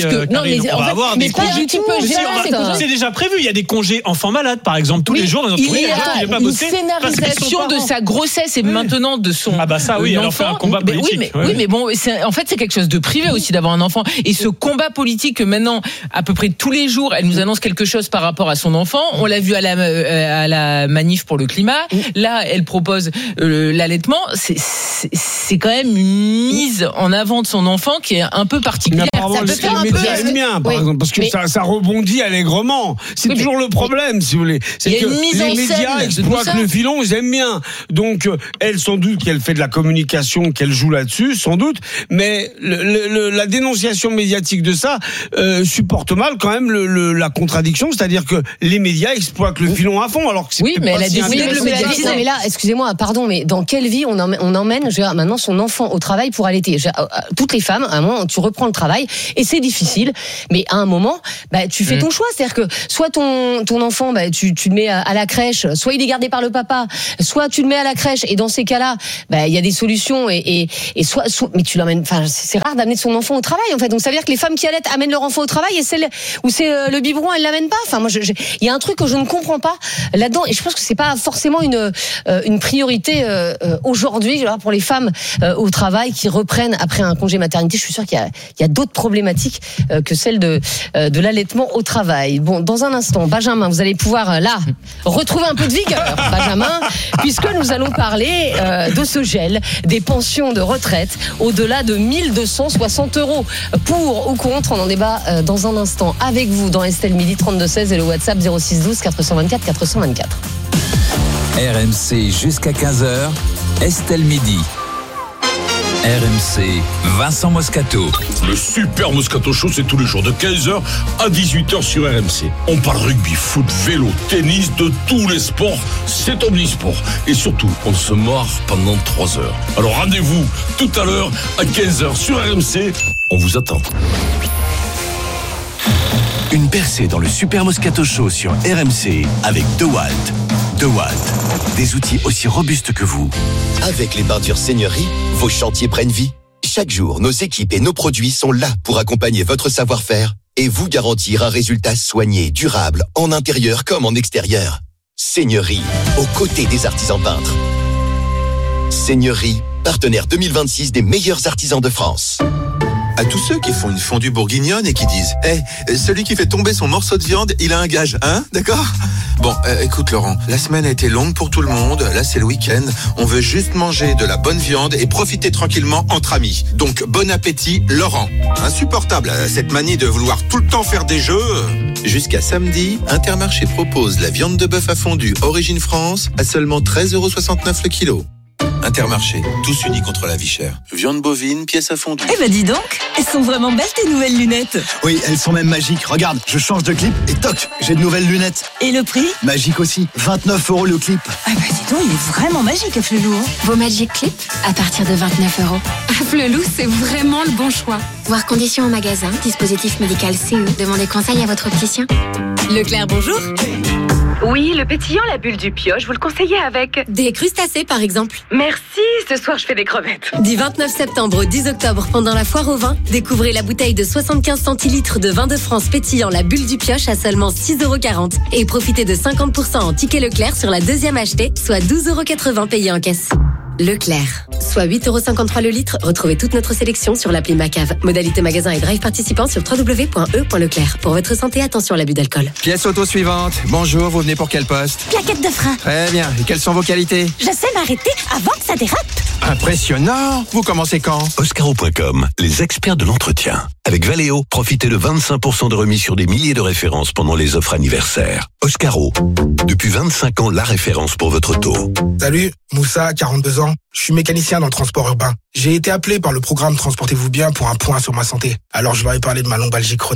avoir des congés. C'est déjà prévu. Il y a des congés enfants malades, par exemple, tous les jours dans notre il y a une scénarisation de sa grossesse et maintenant de son alors fait un combat politique. Oui, mais bon, en fait, c'est quelque chose de privé aussi d'avoir un enfant. Et ce combat politique que maintenant, à peu près tous les jours, elle nous annonce quelque chose par rapport à son enfant. On l'a vu à la manif pour le climat. Là, elle propose l'allaitement. C'est quand même une mise en avant de son enfant qui est un peu particulière. Ça peut faire un peu le mien, par exemple, parce que ça rebondit allègrement. C'est toujours le problème, si vous voulez. C'est que les médias exploitent le filon, ils aiment bien. Donc, elle, sans doute qu'elle fait de la communication, qu'elle joue là-dessus, sans doute. Mais la dénonciation médiatique de ça supporte mal quand même la contradiction, c'est-à-dire que les médias exploitent le filon à fond, alors que c'est mais pas elle a décidé de le médiatiser. Mais là, excusez-moi, pardon, mais dans quelle vie on emmène maintenant son enfant au travail pour allaiter? Toutes les femmes, à un moment, tu reprends le travail et c'est difficile, mais à un moment, tu fais ton choix, c'est-à-dire que soit ton enfant, tu le mets à la crèche, soit il est gardé par le papa, soit tu le mets à la crèche, et dans ces cas-là, il y a des solutions, et soit mais tu l'emmènes. Enfin, c'est rare d'amener son enfant au travail, en fait. Donc ça veut dire que les femmes qui allaitent amènent leur enfant au travail, et celles où c'est le biberon, elles l'amènent pas. Enfin, moi, il y a un truc que je ne comprends pas là-dedans, et je pense que c'est pas forcément une priorité aujourd'hui pour les femmes au travail qui reprennent après un congé maternité. Je suis sûre qu'il y a d'autres problématiques que celle de l'allaitement au travail. Bon, dans un instant, Benjamin, vous allez pouvoir là retrouver un peu de vigueur, Benjamin, puisque nous allons parler de ce gel des pensions de retraite au-delà de 1260 €. Pour ou contre, on en débat dans un instant avec vous dans Estelle Midi 32-16 et le WhatsApp 06 12 424 424. RMC jusqu'à 15h, Estelle Midi. RMC, Vincent Moscato. Le Super Moscato Show, c'est tous les jours de 15h à 18h sur RMC. On parle rugby, foot, vélo, tennis, de tous les sports. C'est omnisport. Et surtout, on se marre pendant 3 heures. Alors rendez-vous tout à l'heure à 15h sur RMC. On vous attend. Une percée dans le Super Moscato Show sur RMC avec DeWalt. DeWalt, des outils aussi robustes que vous. Avec les peintures Seigneurie, vos chantiers prennent vie. Chaque jour, nos équipes et nos produits sont là pour accompagner votre savoir-faire et vous garantir un résultat soigné, durable, en intérieur comme en extérieur. Seigneurie, aux côtés des artisans peintres. Seigneurie, partenaire 2026 des meilleurs artisans de France. À tous ceux qui font une fondue bourguignonne et qui disent « celui qui fait tomber son morceau de viande, il a un gage, hein, d'accord ?» Bon, écoute Laurent, la semaine a été longue pour tout le monde, là c'est le week-end, on veut juste manger de la bonne viande et profiter tranquillement entre amis. Donc bon appétit Laurent. Insupportable, cette manie de vouloir tout le temps faire des jeux. Jusqu'à samedi, Intermarché propose la viande de bœuf à fondue Origine France à seulement 13,69 € le kilo. Intermarché, tous unis contre la vie chère. Viande bovine, pièce à fondue. Eh ben dis donc, elles sont vraiment belles tes nouvelles lunettes. Oui, elles sont même magiques. Regarde, je change de clip et toc, j'ai de nouvelles lunettes. Et le prix ? Magique aussi, 29 € le clip. Ah bah dis donc, il est vraiment magique Afflelou. Vos Magic Clips à partir de 29 €. Afflelou, c'est vraiment le bon choix. Voir conditions en magasin, dispositif médical CE. Demandez conseil à votre opticien. Leclerc, bonjour. Oui, le pétillant, la bulle du pioche, vous le conseillez avec Des crustacés, par exemple. Merci, ce soir je fais des crevettes. Du 29 septembre au 10 octobre, pendant la foire au vin, découvrez la bouteille de 75 centilitres de vin de France pétillant la bulle du pioche à seulement 6,40 € et profitez de 50% en ticket Leclerc sur la deuxième achetée, soit 12,80 € payés en caisse. Leclerc, soit 8,53 € le litre. Retrouvez toute notre sélection sur l'appli Macave. Modalité magasin et drive participant sur www.e.leclerc. Pour votre santé, attention à l'abus d'alcool. Pièce auto suivante. Bonjour, vous venez pour quel poste? Plaquette de frein. Très bien. Et quelles sont vos qualités? Je sais m'arrêter avant que ça dérape. Impressionnant. Vous commencez quand? Oscaro.com, les experts de l'entretien. Avec Valeo, profitez de 25% de remise sur des milliers de références pendant les offres anniversaires. Oscaro, depuis 25 ans, la référence pour votre auto. Salut, Moussa, 42 ans. Je suis mécanicien dans le transport urbain. J'ai été appelé par le programme Transportez-vous bien pour un point sur ma santé. Alors je leur ai parlé de ma lombalgie chronique.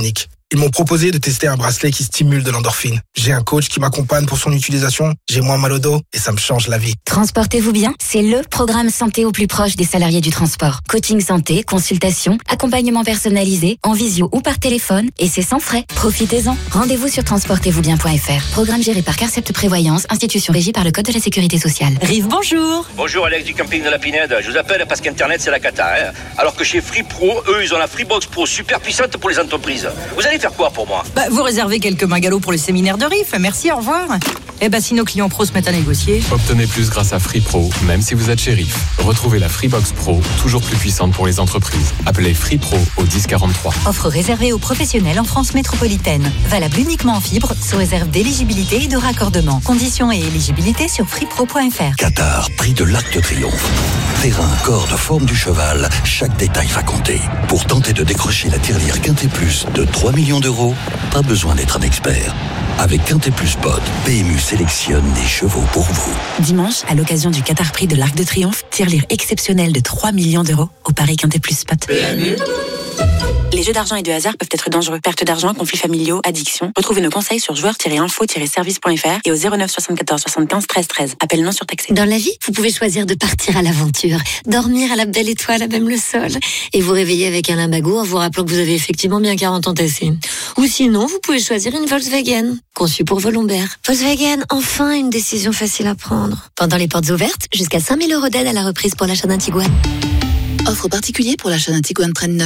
Ils m'ont proposé de tester un bracelet qui stimule de l'endorphine. J'ai un coach qui m'accompagne pour son utilisation, j'ai moins mal au dos et ça me change la vie. Transportez-vous bien, c'est le programme santé au plus proche des salariés du transport. Coaching santé, consultation, accompagnement personnalisé, en visio ou par téléphone, et c'est sans frais. Profitez-en. Rendez-vous sur transportezvousbien.fr. Programme géré par Carcept Prévoyance, institution régie par le Code de la Sécurité sociale. Rive, bonjour. Bonjour Alex du camping de la Pinède. Je vous appelle parce qu'Internet c'est la cata. Alors que chez Free Pro, eux, ils ont la Freebox Pro super puissante pour les entreprises. Vous allez faire quoi pour moi ? Vous réservez quelques magalos pour le séminaire de RIF. Merci, au revoir. Si nos clients pros se mettent à négocier. Obtenez plus grâce à Free Pro, même si vous êtes chez RIF. Retrouvez la Freebox Pro, toujours plus puissante pour les entreprises. Appelez Free Pro au 1043. Offre réservée aux professionnels en France métropolitaine. Valable uniquement en fibre, sous réserve d'éligibilité et de raccordement. Conditions et éligibilité sur freepro.fr. Qatar, prix de l'Arc de Triomphe. Terrain, corde, forme du cheval, chaque détail va compter. Pour tenter de décrocher la tirelire Quintet Plus de 3 millions d'euros, pas besoin d'être un expert. Avec Quintet Plus Pod, PMU sélectionne des chevaux pour vous. Dimanche, à l'occasion du Qatar Prix de l'Arc de Triomphe, tirelire exceptionnelle de 3 millions d'euros au Paris Quintet Plus Spot. PMU. Les jeux d'argent et de hasard peuvent être dangereux. Perte d'argent, conflits familiaux, addiction. Retrouvez nos conseils sur joueurs-info-service.fr et au 09 74 75 13 13. Appel non surtaxé. Dans la vie, vous pouvez choisir de partir à l'aventure, dormir à la belle étoile, à même le sol, et vous réveiller avec un lumbago en vous rappelant que vous avez effectivement bien 40 ans tassés. Ou sinon, vous pouvez choisir une Volkswagen, conçue pour vos lombaires. Volkswagen, enfin une décision facile à prendre. Pendant les portes ouvertes, jusqu'à 5 000 € d'aide à la reprise pour l'achat d'un Tiguan. Offre particulier pour l'achat d'un Tiguan Trail 9.